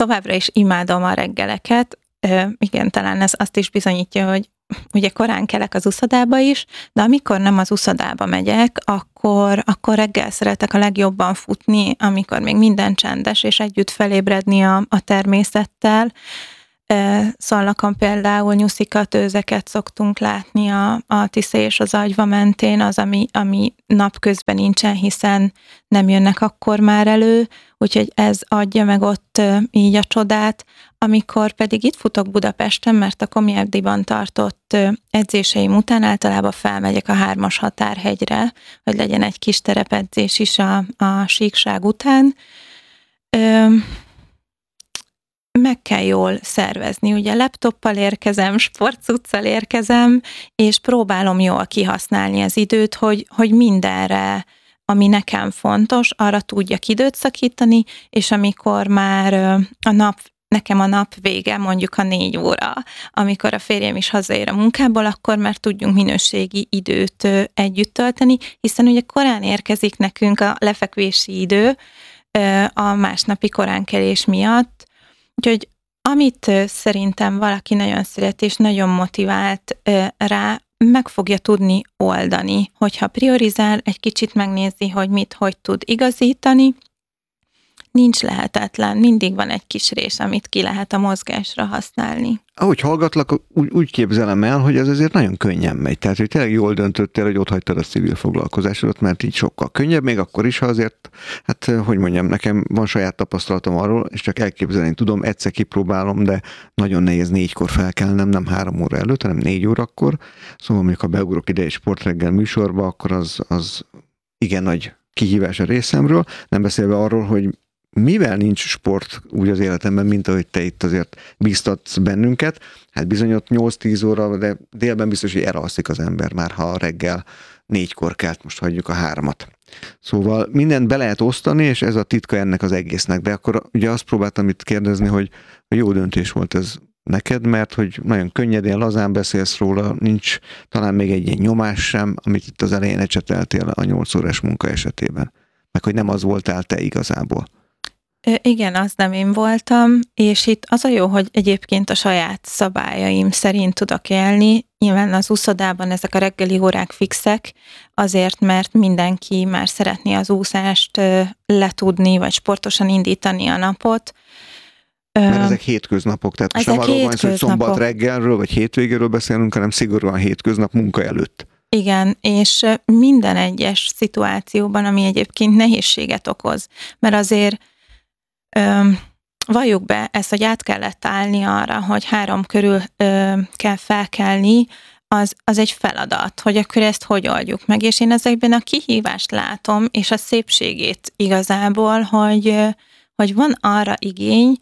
továbbra is imádom a reggeleket. Igen, talán ez azt is bizonyítja, hogy ugye korán kelek az uszodába is, de amikor nem az uszodába megyek, akkor, akkor reggel szeretek a legjobban futni, amikor még minden csendes, és együtt felébredni a, a természettel. Szalnakon például nyuszikat, őzeket szoktunk látni a, a Tisza és az Agyva mentén, az, ami, ami napközben nincsen, hiszen nem jönnek akkor már elő, úgyhogy ez adja meg ott így a csodát. Amikor pedig itt futok Budapesten, mert a Komjárdiban tartott edzéseim után általában felmegyek a hármas határhegyre, hogy legyen egy kis terepedzés is a, a síkság után. Ö, meg kell jól szervezni. Ugye laptoppal érkezem, sportcuccal érkezem, és próbálom jól kihasználni az időt, hogy, hogy mindenre, ami nekem fontos, arra tudjak időt szakítani, és amikor már a nap, nekem a nap vége, mondjuk a négy óra, amikor a férjem is hazaér a munkából, akkor már tudjunk minőségi időt együtt tölteni, hiszen ugye korán érkezik nekünk a lefekvési idő a másnapi koránkelés miatt. Úgyhogy amit szerintem valaki nagyon szeret és nagyon motivált rá, meg fogja tudni oldani, hogyha priorizál, egy kicsit megnézi, hogy mit, hogy tud igazítani. Nincs lehetetlen, mindig van egy kis rés, amit ki lehet a mozgásra használni. Ahogy hallgatlak, úgy, úgy képzelem el, hogy ez azért nagyon könnyen megy. Tehát, hogy tényleg jól döntöttél, hogy ott hagytad a civil foglalkozásodat, mert így sokkal könnyebb, még akkor is, ha azért, hát hogy mondjam, nekem van saját tapasztalatom arról, és csak elképzelni tudom, egyszer kipróbálom, de nagyon nehéz négykor felkelnem, nem három óra előtt, hanem négy órakor. Szóval mondjuk, ha beugrok ide egy sportreggel műsorba, akkor az, az igen nagy kihívás a részemről, nem beszélve arról, hogy mivel nincs sport úgy az életemben, mint ahogy te itt azért bíztatsz bennünket, hát bizony ott nyolc-tíz óra, de délben biztos, hogy elalszik az ember már, ha reggel négykor kelt, most hagyjuk a háromat. Szóval mindent be lehet osztani, és ez a titka ennek az egésznek, de akkor ugye azt próbáltam itt kérdezni, hogy jó döntés volt ez neked, mert hogy nagyon könnyedén, lazán beszélsz róla, nincs talán még egy ilyen nyomás sem, amit itt az elején ecseteltél a nyolc órás munka esetében, meg hogy nem az voltál te igazából. Igen, az nem én voltam, és itt az a jó, hogy egyébként a saját szabályaim szerint tudok élni. Nyilván az úszodában ezek a reggeli órák fixek, azért, mert mindenki már szeretné az úszást letudni, vagy sportosan indítani a napot. Mert ezek hétköznapok, tehát most nem arról van szó, hogy szombat reggelről, vagy hétvégéről beszélünk, hanem szigorúan hétköznap munka előtt. Igen, és minden egyes szituációban, ami egyébként nehézséget okoz, mert azért Ö, valljuk be ezt, hogy át kellett állni arra, hogy három körül ö, kell felkelni, az, az egy feladat, hogy akkor ezt hogy oldjuk meg. És én ezekben a kihívást látom, és a szépségét igazából, hogy, hogy van arra igény,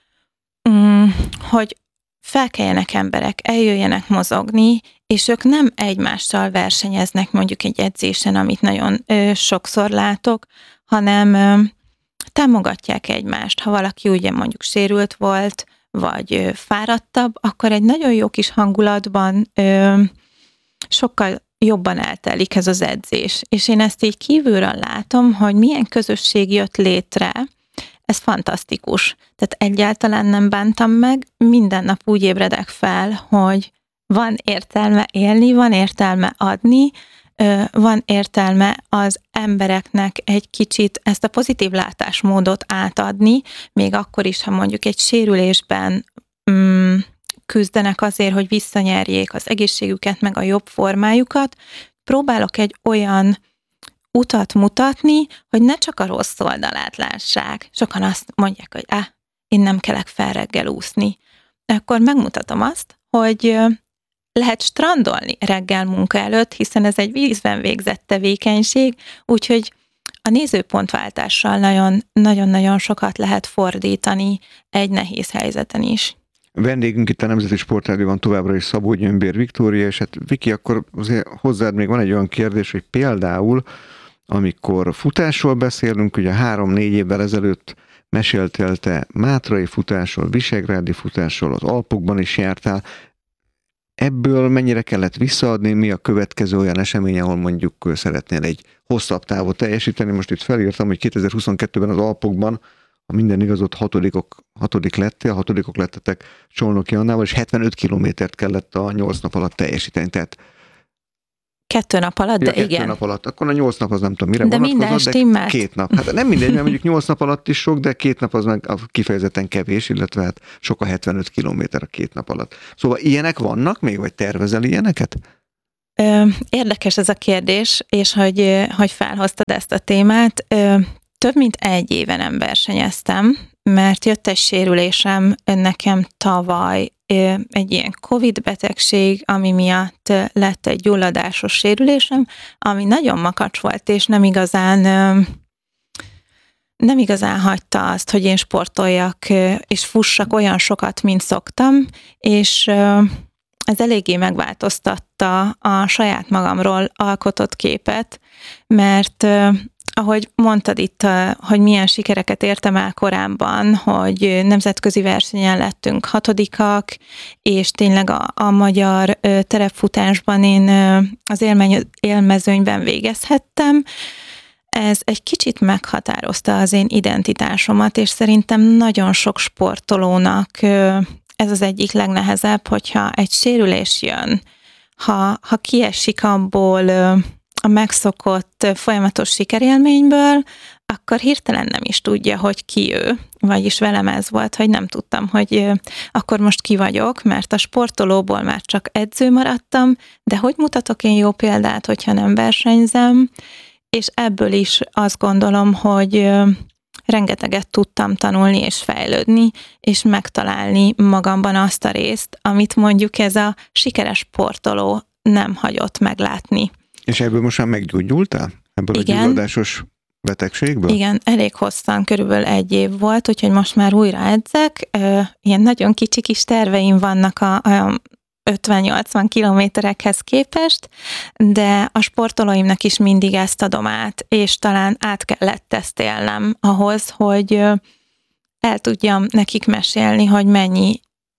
hogy felkeljenek emberek, eljöjjenek mozogni, és ők nem egymással versenyeznek mondjuk egy edzésen, amit nagyon ö, sokszor látok, hanem ö, támogatják egymást. Ha valaki ugye mondjuk sérült volt, vagy fáradtabb, akkor egy nagyon jó kis hangulatban ö, sokkal jobban eltelik ez az edzés. És én ezt így kívülről látom, hogy milyen közösség jött létre, ez fantasztikus. Tehát egyáltalán nem bántam meg, minden nap úgy ébredek fel, hogy van értelme élni, van értelme adni, van értelme az embereknek egy kicsit ezt a pozitív látásmódot átadni, még akkor is, ha mondjuk egy sérülésben mm, küzdenek azért, hogy visszanyerjék az egészségüket, meg a jobb formájukat. Próbálok egy olyan utat mutatni, hogy ne csak a rossz oldalát lássák. Sokan azt mondják, hogy ah, én nem kelek fel reggel úszni. Akkor megmutatom azt, hogy lehet strandolni reggel munka előtt, hiszen ez egy vízben végzett tevékenység, úgyhogy a nézőpontváltással nagyon, nagyon-nagyon sokat lehet fordítani egy nehéz helyzeten is. Vendégünk itt a Nemzeti Sportrádióban továbbra is Szabó Gyömbér Viktória, és hát Viki, akkor azért hozzád még van egy olyan kérdés, hogy például, amikor futásról beszélünk, ugye három-négy évvel ezelőtt meséltél te mátrai futásról, visegrádi futásról, az Alpokban is jártál. Ebből mennyire kellett visszaadni, mi a következő olyan esemény, ahol mondjuk szeretnél egy hosszabb távot teljesíteni? Most itt felírtam, hogy kétezer-huszonkettőben az Alpokban ha minden igaz, ott hatodikok, hatodik lettél, hatodikok lettetek Csolnoki Annával, és hetvenöt kilométert kellett a nyolc nap alatt teljesíteni. Tehát Kettő nap alatt, de ja, igen. Kettő nap alatt. Akkor a nyolc nap az nem tudom mire de vonatkozott, minden de két nap. Hát nem mindegy, mert mondjuk nyolc nap alatt is sok, de két nap az meg kifejezetten kevés, illetve hát sok a hetvenöt kilométer a két nap alatt. Szóval ilyenek vannak még, vagy tervezel ilyeneket? Érdekes ez a kérdés, és hogy, hogy felhoztad ezt a témát. Több mint egy éve nem versenyeztem, mert jött egy sérülésem nekem tavaly, egy ilyen Covid betegség, ami miatt lett egy gyulladásos sérülésem, ami nagyon makacs volt, és nem igazán nem igazán hagyta azt, hogy én sportoljak, és fussak olyan sokat, mint szoktam, és ez eléggé megváltoztatta a saját magamról alkotott képet, mert ahogy mondtad itt, hogy milyen sikereket értem el korábban, hogy nemzetközi versenyen lettünk hatodikak, és tényleg a, a magyar terepfutásban én az élmeny, élmezőnyben végezhettem. Ez egy kicsit meghatározta az én identitásomat, és szerintem nagyon sok sportolónak ez az egyik legnehezebb, hogyha egy sérülés jön, ha, ha kiesik abból a megszokott folyamatos sikerélményből, akkor hirtelen nem is tudja, hogy ki ő. Vagyis velem ez volt, hogy nem tudtam, hogy akkor most ki vagyok, mert a sportolóból már csak edző maradtam, de hogy mutatok én jó példát, hogyha nem versenyzem, és ebből is azt gondolom, hogy rengeteget tudtam tanulni és fejlődni, és megtalálni magamban azt a részt, amit mondjuk ez a sikeres sportoló nem hagyott meglátni. És ebből most már meggyógyultál? Ebből igen. A gyulladásos betegségből? Igen, elég hosszan, körülbelül egy év volt, úgyhogy most már újra edzek. Ilyen nagyon kicsi kis terveim vannak a, a ötven-nyolcvan kilométerekhez képest, de a sportolóimnak is mindig ezt adom át, és talán át kellett ezt élnem ahhoz, hogy el tudjam nekik mesélni, hogy mennyi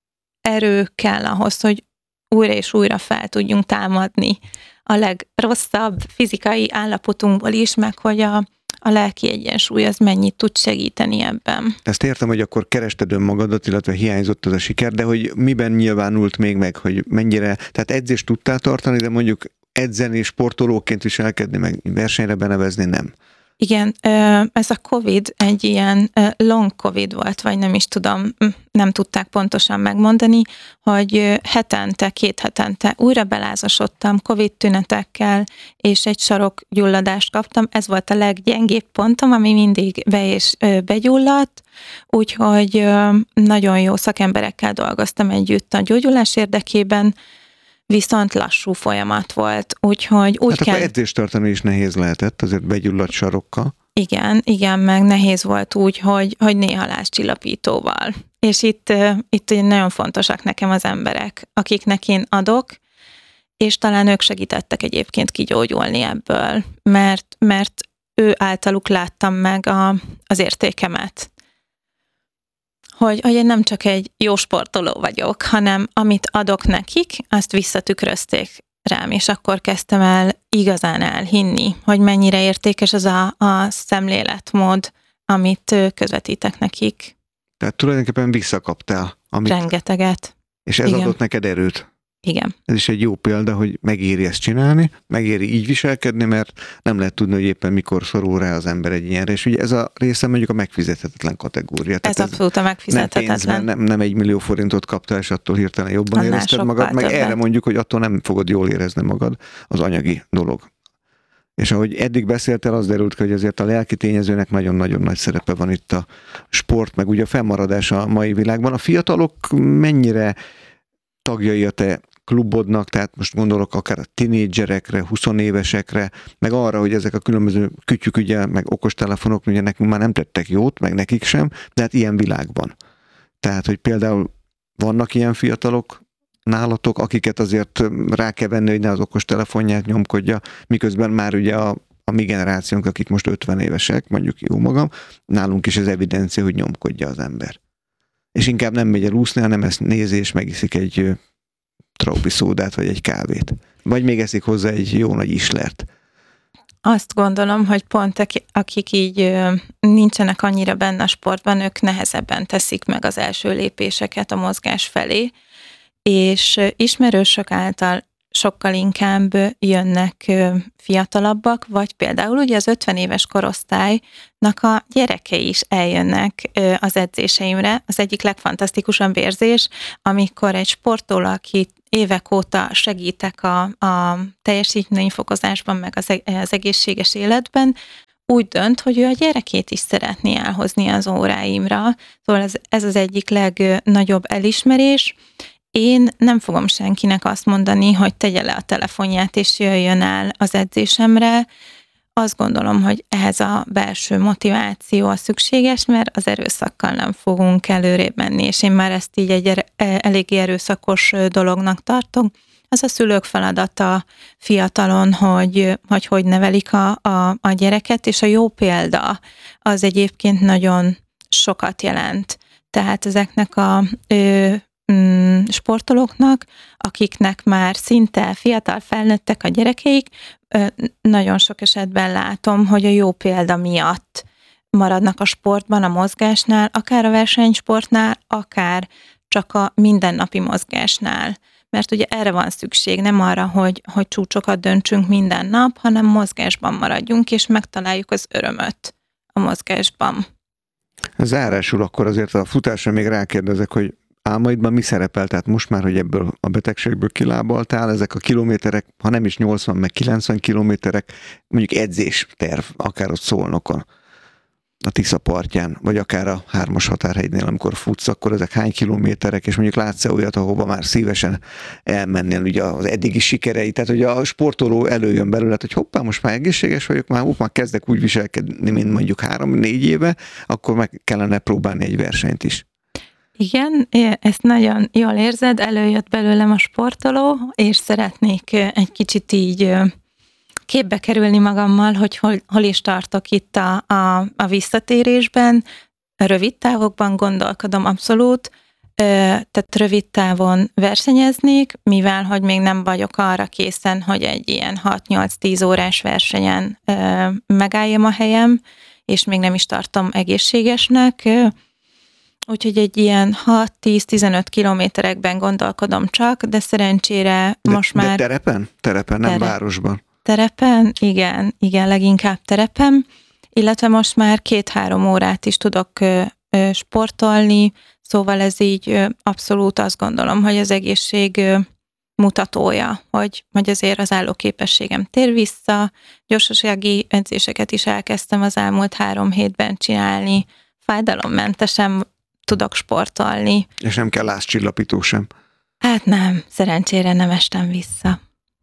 erő kell ahhoz, hogy újra és újra fel tudjunk támadni a legrosszabb fizikai állapotunkból is, meg hogy a, a lelki egyensúly az mennyit tud segíteni ebben. Ezt értem, hogy akkor kerested önmagadat, illetve hiányzott az a siker, de hogy miben nyilvánult még meg, hogy mennyire, tehát edzést tudtál tartani, de mondjuk edzeni, sportolóként viselkedni, meg versenyre benevezni nem. Igen, ez a Covid egy ilyen long Covid volt, vagy nem is tudom, nem tudták pontosan megmondani, hogy hetente, két hetente újra belázasodtam Covid tünetekkel, és egy sarokgyulladást kaptam. Ez volt a leggyengébb pontom, ami mindig be és begyulladt, úgyhogy nagyon jó szakemberekkel dolgoztam együtt a gyógyulás érdekében, viszont lassú folyamat volt, úgyhogy úgy hát kell... akkor edzést tartani is nehéz lehetett, azért begyulladt sarokkal. Igen, igen, meg nehéz volt úgy, hogy, hogy néha lázcsillapítóval. És itt, itt nagyon fontosak nekem az emberek, akiknek én adok, és talán ők segítettek egyébként kigyógyulni ebből, mert, mert ő általuk láttam meg a, az értékemet. Hogy, hogy én nem csak egy jó sportoló vagyok, hanem amit adok nekik, azt visszatükrözték rám, és akkor kezdtem el igazán elhinni, hogy mennyire értékes az a, a szemléletmód, amit közvetítek nekik. Tehát tulajdonképpen visszakaptál. Amit... Rengeteget. És ez igen. adott neked erőt. Igen. Ez is egy jó példa, hogy megéri ezt csinálni, megéri így viselkedni, mert nem lehet tudni, hogy éppen mikor szorul rá az ember egy ilyenre. És ugye ez a része mondjuk a megfizethetetlen kategória. Ez Tehát abszolút a megfizethetetlen. Nem pénzben, nem, nem egy millió forintot kaptál, és attól hirtelen jobban annál érezted magad, meg többet. Erre mondjuk, hogy attól nem fogod jól érezni magad, az anyagi dolog. És ahogy eddig beszéltél, az derült ki, hogy azért a lelki tényezőnek nagyon-nagyon nagy szerepe van itt a sport, meg ugye a fennmaradás a mai világban. A fiatalok mennyire tagjai a te klubodnak, tehát most gondolok akár a tinédzserekre, huszonévesekre, meg arra, hogy ezek a különböző kütyük, ugye, meg okostelefonok, ugye nekünk már nem tettek jót, meg nekik sem, de hát ilyen világban. Tehát, hogy például vannak ilyen fiatalok nálatok, akiket azért rá kell venni, hogy ne az okostelefonját nyomkodja, miközben már ugye a, a mi generációnk, akik most ötven évesek, mondjuk jó magam, nálunk is az evidencia, hogy nyomkodja az ember. És inkább nem megy el úszni, hanem ezt nézi, és megiszik egy traubi szódát, vagy egy kávét. Vagy még eszik hozzá egy jó nagy islert. Azt gondolom, hogy pont akik így nincsenek annyira benne a sportban, ők nehezebben teszik meg az első lépéseket a mozgás felé, és ismerősök által sokkal inkább jönnek fiatalabbak, vagy például ugye az ötven éves korosztálynak a gyerekei is eljönnek az edzéseimre. Az egyik legfantasztikusabb érzés, amikor egy sportoló, aki évek óta segítek a, a teljesítményfokozásban, meg az, az egészséges életben, úgy dönt, hogy ő a gyerekét is szeretné elhozni az óráimra. Szóval ez, ez az egyik legnagyobb elismerés. Én nem fogom senkinek azt mondani, hogy tegye le a telefonját és jöjjön el az edzésemre. Azt gondolom, hogy ehhez a belső motiváció a szükséges, mert az erőszakkal nem fogunk előrébb menni, és én már ezt így egy er- eléggé erőszakos dolognak tartom. Az a szülők feladata fiatalon, hogy hogy, hogy nevelik a, a, a gyereket, és a jó példa az egyébként nagyon sokat jelent. Tehát ezeknek a ö, mm, sportolóknak, akiknek már szinte fiatal felnőttek a gyerekeik, ö, nagyon sok esetben látom, hogy a jó példa miatt maradnak a sportban, a mozgásnál, akár a versenysportnál, akár csak a mindennapi mozgásnál. Mert ugye erre van szükség, nem arra, hogy, hogy csúcsokat döntsünk minden nap, hanem mozgásban maradjunk, és megtaláljuk az örömöt a mozgásban. Zárásul akkor azért a futásra még rákérdezek, hogy álmaidban mi szerepel? Tehát most már, hogy ebből a betegségből kilábaltál, ezek a kilométerek, ha nem is nyolcvan, meg kilencven kilométerek, mondjuk edzésterv, akár ott Szolnokon, a Tisza partján, vagy akár a hármas határhegynél, amikor futsz, akkor ezek hány kilométerek, és mondjuk látsz-e olyat, ahova már szívesen elmennél, ugye az eddigi sikerei, tehát hogy a sportoló előjön belőle, hogy hoppá, most már egészséges vagyok, már, hoppá, kezdek úgy viselkedni, mint mondjuk három-négy éve, akkor meg kellene próbálni egy versenyt is. Igen, ezt nagyon jól érzed, előjött belőlem a sportoló, és szeretnék egy kicsit így képbe kerülni magammal, hogy hol, hol is tartok itt a, a, a visszatérésben. Rövid távokban gondolkodom abszolút, tehát rövid távon versenyeznék, mivel hogy még nem vagyok arra készen, hogy egy ilyen hat-nyolc-tíz órás versenyen megálljam a helyem, és még nem is tartom egészségesnek. Úgyhogy egy ilyen hat-tíz-tizenöt kilométerekben gondolkodom csak, de szerencsére de, most már... De terepen? Terepen, nem Tere. városban. Terepen, igen, igen, leginkább terepen, illetve most már két-három órát is tudok ö, ö, sportolni, szóval ez így ö, abszolút azt gondolom, hogy az egészség ö, mutatója, hogy, hogy azért az állóképességem tér vissza, gyorsasági edzéseket is elkezdtem az elmúlt három hétben csinálni, fájdalommentesen tudok sportolni. És nem kell lázcsillapító sem. Hát nem, szerencsére nem estem vissza.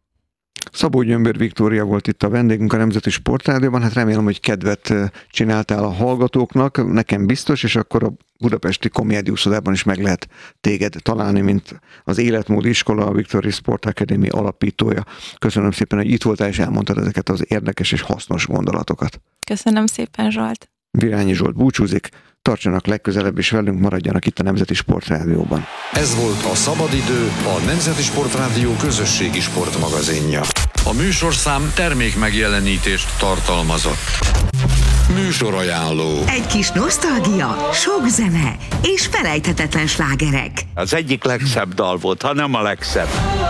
Szabó Gyömbér Viktória volt itt a vendégünk a Nemzeti Sportrádióban, hát remélem, hogy kedvet csináltál a hallgatóknak, nekem biztos, és akkor a budapesti Komédiuszodában is meg lehet téged találni, mint az Életmód Iskola, a Victory Sport Academy alapítója. Köszönöm szépen, hogy itt voltál és elmondtad ezeket az érdekes és hasznos gondolatokat. Köszönöm szépen, Zsolt. Virányi Zsolt búcsúzik, tartsanak legközelebb is velünk, maradjanak itt a Nemzeti Sportrádióban. Ez volt a Szabadidő, a Nemzeti Sportrádió közösségi sportmagazinja. A műsorszám termék megjelenítést tartalmazott. Műsorajánló. Egy kis nosztalgia, sok zene és felejthetetlen slágerek. Az egyik legszebb dal volt, ha nem a legszebb.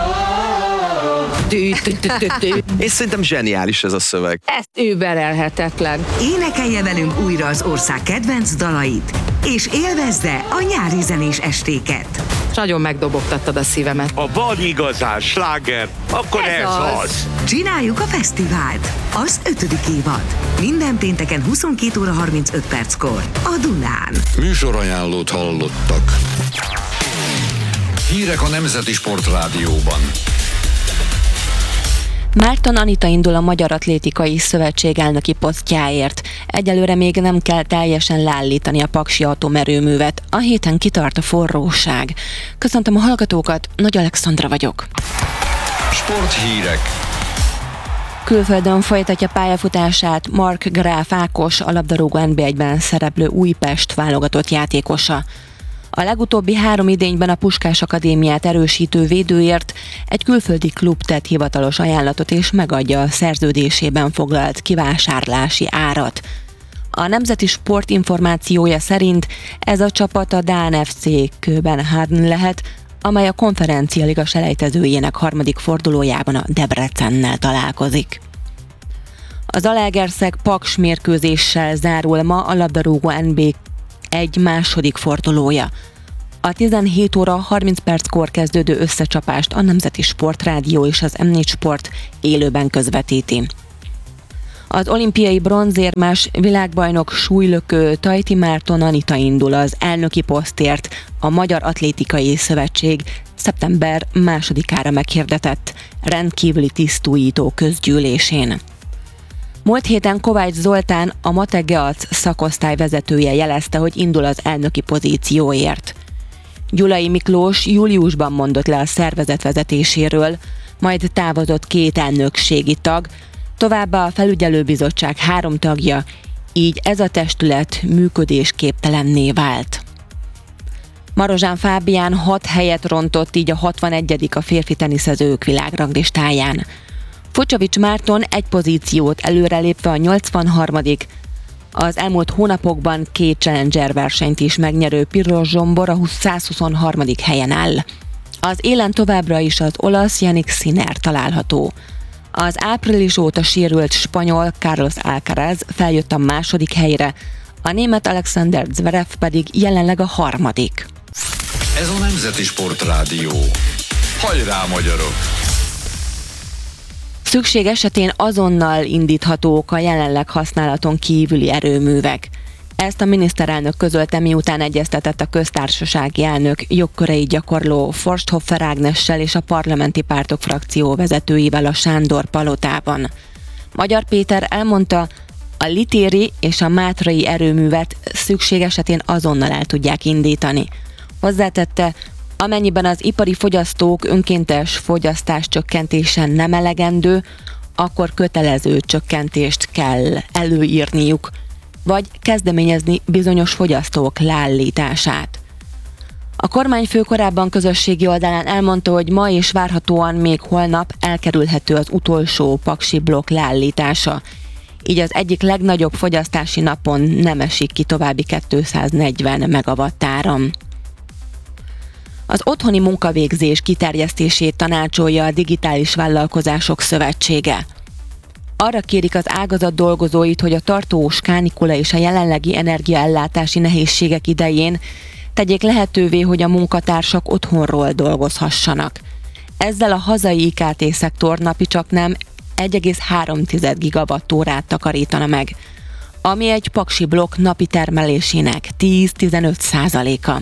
És szerintem zseniális ez a szöveg. Ez überelhetetlen. Énekelje velünk újra az ország kedvenc dalait, és élvezze a nyári zenés estéket. Nagyon megdobogtattad a szívemet. Ha van igazán sláger, akkor ez, ez az. az. Csináljuk a fesztivált. Az ötödik évad. Minden pénteken huszonkettő óra harmincöt perckor a Dunán. Műsorajánlót hallottak. Hírek a Nemzeti Sportrádióban. Márton Anita indul a Magyar Atlétikai Szövetség elnöki posztjáért. Egyelőre még nem kell teljesen leállítani a paksi atomerőművet. A héten kitart a forróság. Köszöntöm a hallgatókat, Nagy Alexandra vagyok. Sporthírek. Külföldön folytatja pályafutását Mark Graf Ákos, a labdarúgó en bé egyben szereplő Újpest válogatott játékosa. A legutóbbi három idényben a Puskás Akadémiát erősítő védőért egy külföldi klub tett hivatalos ajánlatot és megadja a szerződésében foglalt kivásárlási árat. A Nemzeti Sport információja szerint ez a csapat a dán ef cé Köbenhavn lehet, amely a Konferencia Liga selejtezőjének harmadik fordulójában a Debrecennel találkozik. Az Zalaegerszeg Paks mérkőzéssel zárul ma a labdarúgó en bé egy második fordulója. A tizenhét óra harminc perckor kezdődő összecsapást a Nemzeti Sportrádió és az em négy Sport élőben közvetíti. Az olimpiai bronzérmes világbajnok súlylökő Tajti Márton Anita indul az elnöki posztért a Magyar Atlétikai Szövetség szeptember másodikára meghirdetett rendkívüli tisztújító közgyűlésén. Múlt héten Kovács Zoltán, a Mategeac szakosztály vezetője jelezte, hogy indul az elnöki pozícióért. Gyulai Miklós júliusban mondott le a szervezet vezetéséről, majd távozott két elnökségi tag, továbbá a felügyelőbizottság három tagja, így ez a testület működésképtelenné vált. Marozsán Fábián hat helyet rontott, így a hatvanegyedik a férfi teniszezők világranglistáján. Focsovics Márton egy pozíciót előrelépve a nyolcvanharmadik Az elmúlt hónapokban két Challenger versenyt is megnyerő Piros Zsombor a százhuszonharmadik helyen áll. Az élen továbbra is az olasz Jannik Sinner található. Az április óta sérült spanyol Carlos Alcaraz feljött a második helyre, a német Alexander Zverev pedig jelenleg a harmadik. Ez a Nemzeti Sportrádió. Hajrá, magyarok! Szükség esetén azonnal indíthatók a jelenleg használaton kívüli erőművek. Ezt a miniszterelnök közölte, miután egyeztetett a köztársasági elnök jogköreit gyakorló Forsthoffer Ágnessel és a parlamenti pártok frakció vezetőivel a Sándor palotában. Magyar Péter elmondta, a litéri és a mátrai erőművet szükség esetén azonnal el tudják indítani. Hozzátette, amennyiben az ipari fogyasztók önkéntes fogyasztás csökkentése nem elegendő, akkor kötelező csökkentést kell előírniuk, vagy kezdeményezni bizonyos fogyasztók leállítását. A kormányfő korábban közösségi oldalán elmondta, hogy ma és várhatóan még holnap elkerülhető az utolsó paksi blokk leállítása, így az egyik legnagyobb fogyasztási napon nem esik ki további kétszáznegyven megawatt áram. Az otthoni munkavégzés kiterjesztését tanácsolja a Digitális Vállalkozások Szövetsége. Arra kérik az ágazat dolgozóit, hogy a tartós kánikula és a jelenlegi energiaellátási nehézségek idején tegyék lehetővé, hogy a munkatársak otthonról dolgozhassanak. Ezzel a hazai i ká té szektor napi csaknem egy egész három gigawattórát takarítana meg, ami egy paksi blokk napi termelésének tíz-tizenöt százaléka.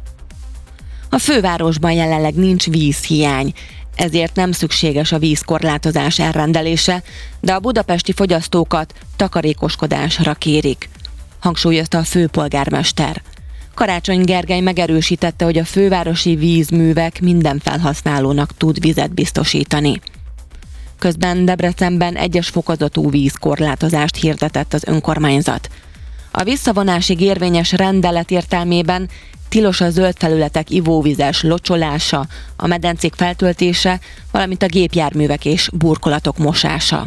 A fővárosban jelenleg nincs vízhiány, ezért nem szükséges a vízkorlátozás elrendelése, de a budapesti fogyasztókat takarékoskodásra kérik, hangsúlyozta a főpolgármester. Karácsony Gergely megerősítette, hogy a fővárosi vízművek minden felhasználónak tud vizet biztosítani. Közben Debrecenben egyes fokozatú vízkorlátozást hirdetett az önkormányzat. A visszavonásig érvényes rendelet értelmében tilos a zöld felületek ivóvizes locsolása, a medencék feltöltése, valamint a gépjárművek és burkolatok mosása.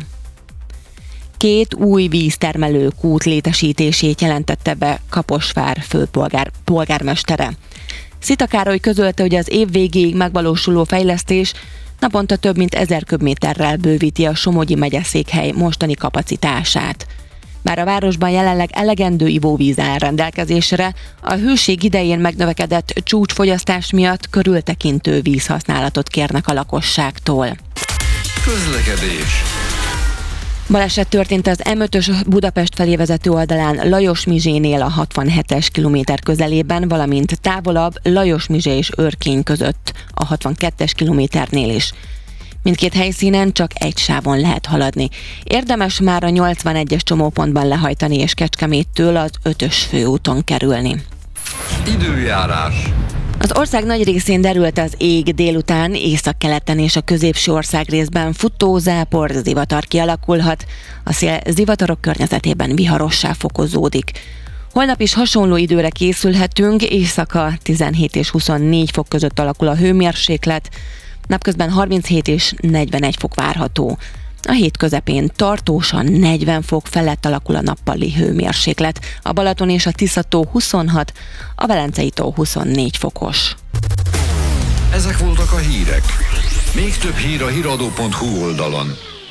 Két új víztermelő kút létesítését jelentette be Kaposvár főpolgár polgármestere. Szita Károly közölte, hogy az év végéig megvalósuló fejlesztés naponta több mint ezer köbméterrel bővíti a Somogyi megyeszékhely mostani kapacitását. Bár a városban jelenleg elegendő ivóvíz áll rendelkezésre, a hőség idején megnövekedett csúcsfogyasztás miatt körültekintő vízhasználatot kérnek a lakosságtól. Közlekedés. Baleset történt az em ötös Budapest felé vezető oldalán Lajos Mizsénél a hatvanhetes kilométer közelében, valamint távolabb Lajos Mizsé és Örkény között a hatvankettes kilométernél is. Mindkét helyszínen csak egy sávon lehet haladni. Érdemes már a nyolcvanegyes csomópontban lehajtani és Kecskeméttől az ötös főúton kerülni. Időjárás. Az ország nagy részén derült az ég, délután északkeleten és a középső ország részben futó zápor, zivatar kialakulhat, a szél zivatarok környezetében viharossá fokozódik. Holnap is hasonló időre készülhetünk, éjszaka tizenhét és huszonnégy fok között alakul a hőmérséklet, napközben harminchét és negyvenegy fok várható. A hét közepén tartósan negyven fok felett alakul a nappali hőmérséklet, a Balaton és a Tisza-tó huszonhat, a Velencei tó huszonnégy fokos. Ezek voltak a hírek. Még több hír a híradó pont hu oldalon.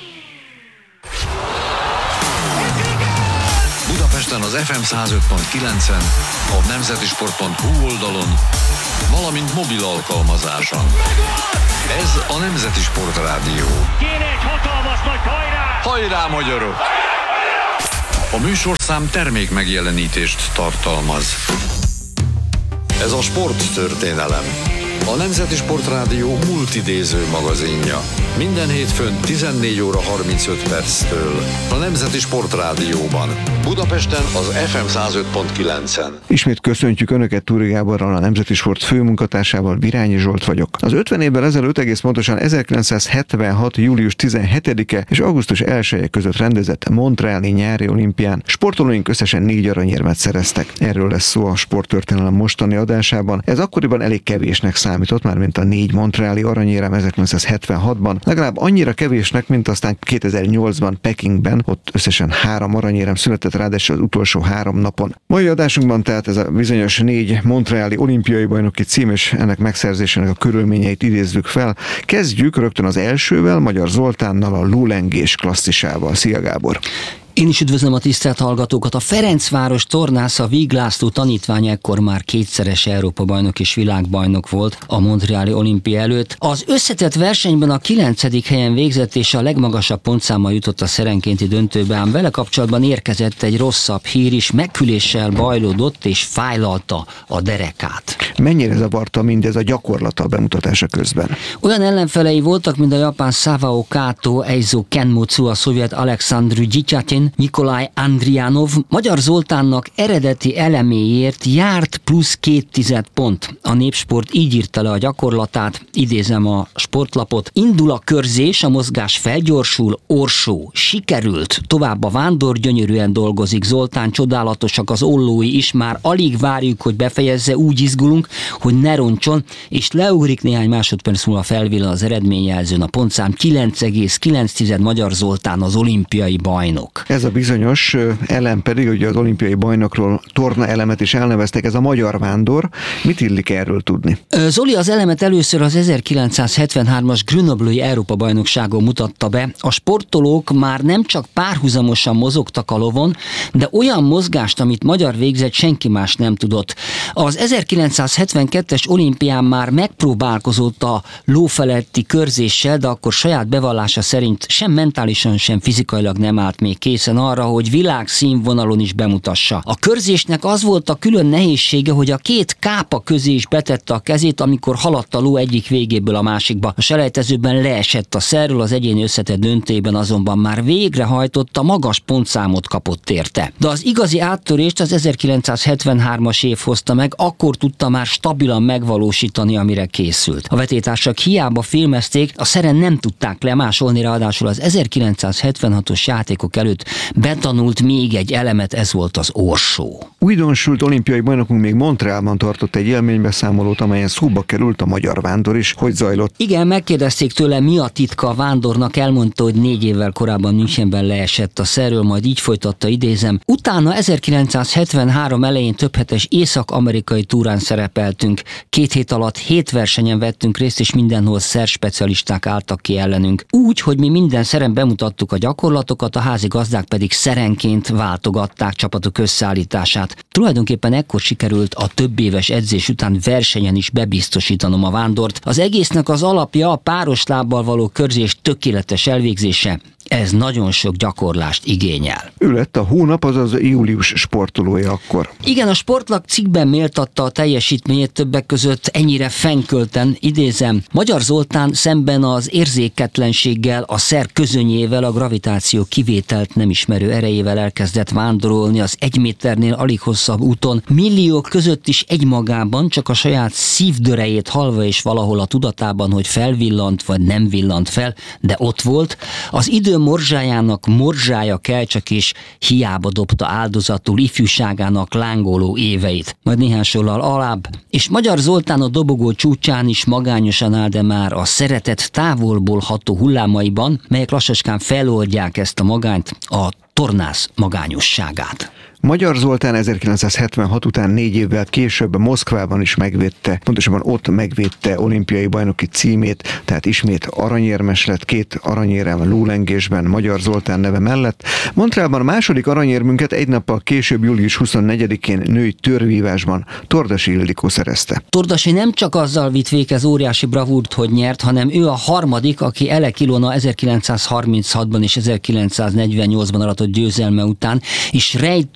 Budapesten az ef em száz öt pont kilencen, a nemzeti sport pont hu oldalon, valamint mobil alkalmazáson. Ez a Nemzeti Sport Rádió. Kéne egy hatalmas nagy hajrá! Hajrá, magyarok! A műsorszám termék megjelenítést tartalmaz. Ez a sporttörténelem. A Nemzeti Sport Rádió multidéző magazinja. Minden hétfőn tizennégy óra harmincöt perctől. A Nemzeti Sport Rádióban. Budapesten az ef em száz öt pont kilencen. Ismét köszöntjük Önöket, Túri Gáborral, a Nemzeti Sport főmunkatársával, Virányi Zsolt vagyok. Az ötven évvel ezelőtt, egész pontosan ezerkilencszázhetvenhat. július tizenhetedike és augusztus elseje között rendezett Montreali nyári olimpián sportolóink összesen négy aranyérmet szereztek. Erről lesz szó a sporttörténelem mostani adásában. Ez akkoriban elég kevésnek számított, már mint a négy montreali aranyérem ezerkilencszázhetvenhatban. Legalább annyira kevésnek, mint aztán kétezer-nyolcban Pekingben, ott összesen három aranyérem született, ráadásul az utolsó három napon. Mai adásunkban tehát ez a bizonyos négy montreali olimpiai bajnoki cím és ennek megszerzésének a körülményeit idézzük fel. Kezdjük rögtön az elsővel, Magyar Zoltánnal, a lólengés klasszisával. Szia, Gábor! Én is üdvözlöm a tisztelt hallgatókat. A Ferencváros tornásza Víg László tanítvány ekkor már kétszeres Európa-bajnok és világbajnok volt a montreali olimpia előtt. Az összetett versenyben a kilencedik helyen végzett és a legmagasabb pontszámmal jutott a szerenkénti döntőbe, ám vele kapcsolatban érkezett egy rosszabb hír is, megküléssel bajlódott és fájlalta a derekát. Mennyire zavarta mindez a gyakorlata a bemutatása közben? Olyan ellenfelei voltak, mint a japán Savao Kato, Eizo Kenmutsu, a szovjet Alexandru Gyityatin, Nikolaj Andrianov. Magyar Zoltánnak eredeti eleméért járt plusz két tized pont. A Népsport így írta le a gyakorlatát, idézem a sportlapot. Indul a körzés, a mozgás felgyorsul, orsó, sikerült. Tovább a vándor, gyönyörűen dolgozik Zoltán, csodálatosak az ollói is, már alig várjuk, hogy befejezze, úgy izgulunk, hogy ne roncson, és leugrik néhány másodperc múlva felvillan az eredményjelzőn a pontszám. kilenc egész kilenc tized Magyar Zoltán az olimpiai bajnok. Ez a bizonyos elem pedig, ugye az olimpiai bajnokról torna elemet is elneveztek, ez a magyar vándor. Mit illik erről tudni? Zoli az elemet először az ezerkilencszázhetvenhármas Grenoble-i Európa-bajnokságon mutatta be. A sportolók már nem csak párhuzamosan mozogtak a lovon, de olyan mozgást, amit magyar végzett, senki más nem tudott. Az ezerkilencszázhetvenkettes olimpián már megpróbálkozott a ló feletti körzéssel, de akkor saját bevallása szerint sem mentálisan, sem fizikailag nem állt még készen arra, hogy világszínvonalon is bemutassa. A körzésnek az volt a külön nehézsége, hogy a két kápa közé is betette a kezét, amikor haladt a ló egyik végéből a másikba. A selejtezőben leesett a szerről, az egyéni összetett döntőben azonban már végrehajtotta, magas pontszámot kapott érte. De az igazi áttörést az ezerkilencszázhetvenhármas év hozta meg, akkor tudta már stabilan megvalósítani, amire készült. A vetétársak hiába filmezték, a szeren nem tudták lemásolni, ráadásul az ezerkilencszázhetvenhatos játékok előtt betanult még egy elemet, ez volt az orsó. Újdonsült olimpiai bajnokunk még Montrealban tartott egy élménybeszámolót, amelyen szóba került a magyar vándor is. Hogy zajlott? Igen, megkérdezték tőle, mi a titka a vándornak, elmondta, hogy négy évvel korábban Münchenben leesett a szerről, majd így folytatta, idézem. Utána ezerkilencszázhetvenhárom elején többhetes észak-amerikai túrán szerepeltünk. Két hét alatt hét versenyen vettünk részt, és mindenhol szer specialisták álltak ki ellenünk. Úgy, hogy mi minden szeren bemutattuk a gyakorlatokat, a házi gazdák pedig szerenként váltogatták csapatok összeállítását. Tulajdonképpen ekkor sikerült a több éves edzés után versenyen is bebiztosítanom a vándort. Az egésznek az alapja a páros lábbal való körzés tökéletes elvégzése. Ez nagyon sok gyakorlást igényel. Ő lett a hónap, azaz július sportolója akkor. Igen, a Sportlap cikkben méltatta a teljesítményét, többek között ennyire fenkölten, idézem. Magyar Zoltán szemben az érzéketlenséggel, a szer közönyével, a gravitáció kivételt nem ismerő erejével elkezdett vándorolni az egy méternél alig hosszabb úton. Milliók között is egymagában, csak a saját szívdörejét hallva és valahol a tudatában, hogy felvillant vagy nem villant fel, de ott volt. Az idő szülő morzsájának morzsája kell csak és hiába dobta áldozatul ifjúságának lángoló éveit. Majd néhány sorral alább, és Magyar Zoltán a dobogó csúcsán is magányosan áll, de már a szeretet távolból ható hullámaiban, melyek lassaskán feloldják ezt a magányt, a tornász magányosságát. Magyar Zoltán ezerkilencszázhetvenhat után négy évvel később Moszkvában is megvédte, pontosabban ott megvédte olimpiai bajnoki címét, tehát ismét aranyérmes lett, két aranyérem lólengésben Magyar Zoltán neve mellett. Montrealban a második aranyérmünket egy nappal később, július huszonnegyedikén női törvívásban Tordasi Ildikó szerezte. Tordasi nem csak azzal vitt végez óriási bravúrt, hogy nyert, hanem ő a harmadik, aki Elek Ilona ezerkilencszázharminchatban és ezerkilencszáznegyvennyolcban aratott győzelme után, és Rejt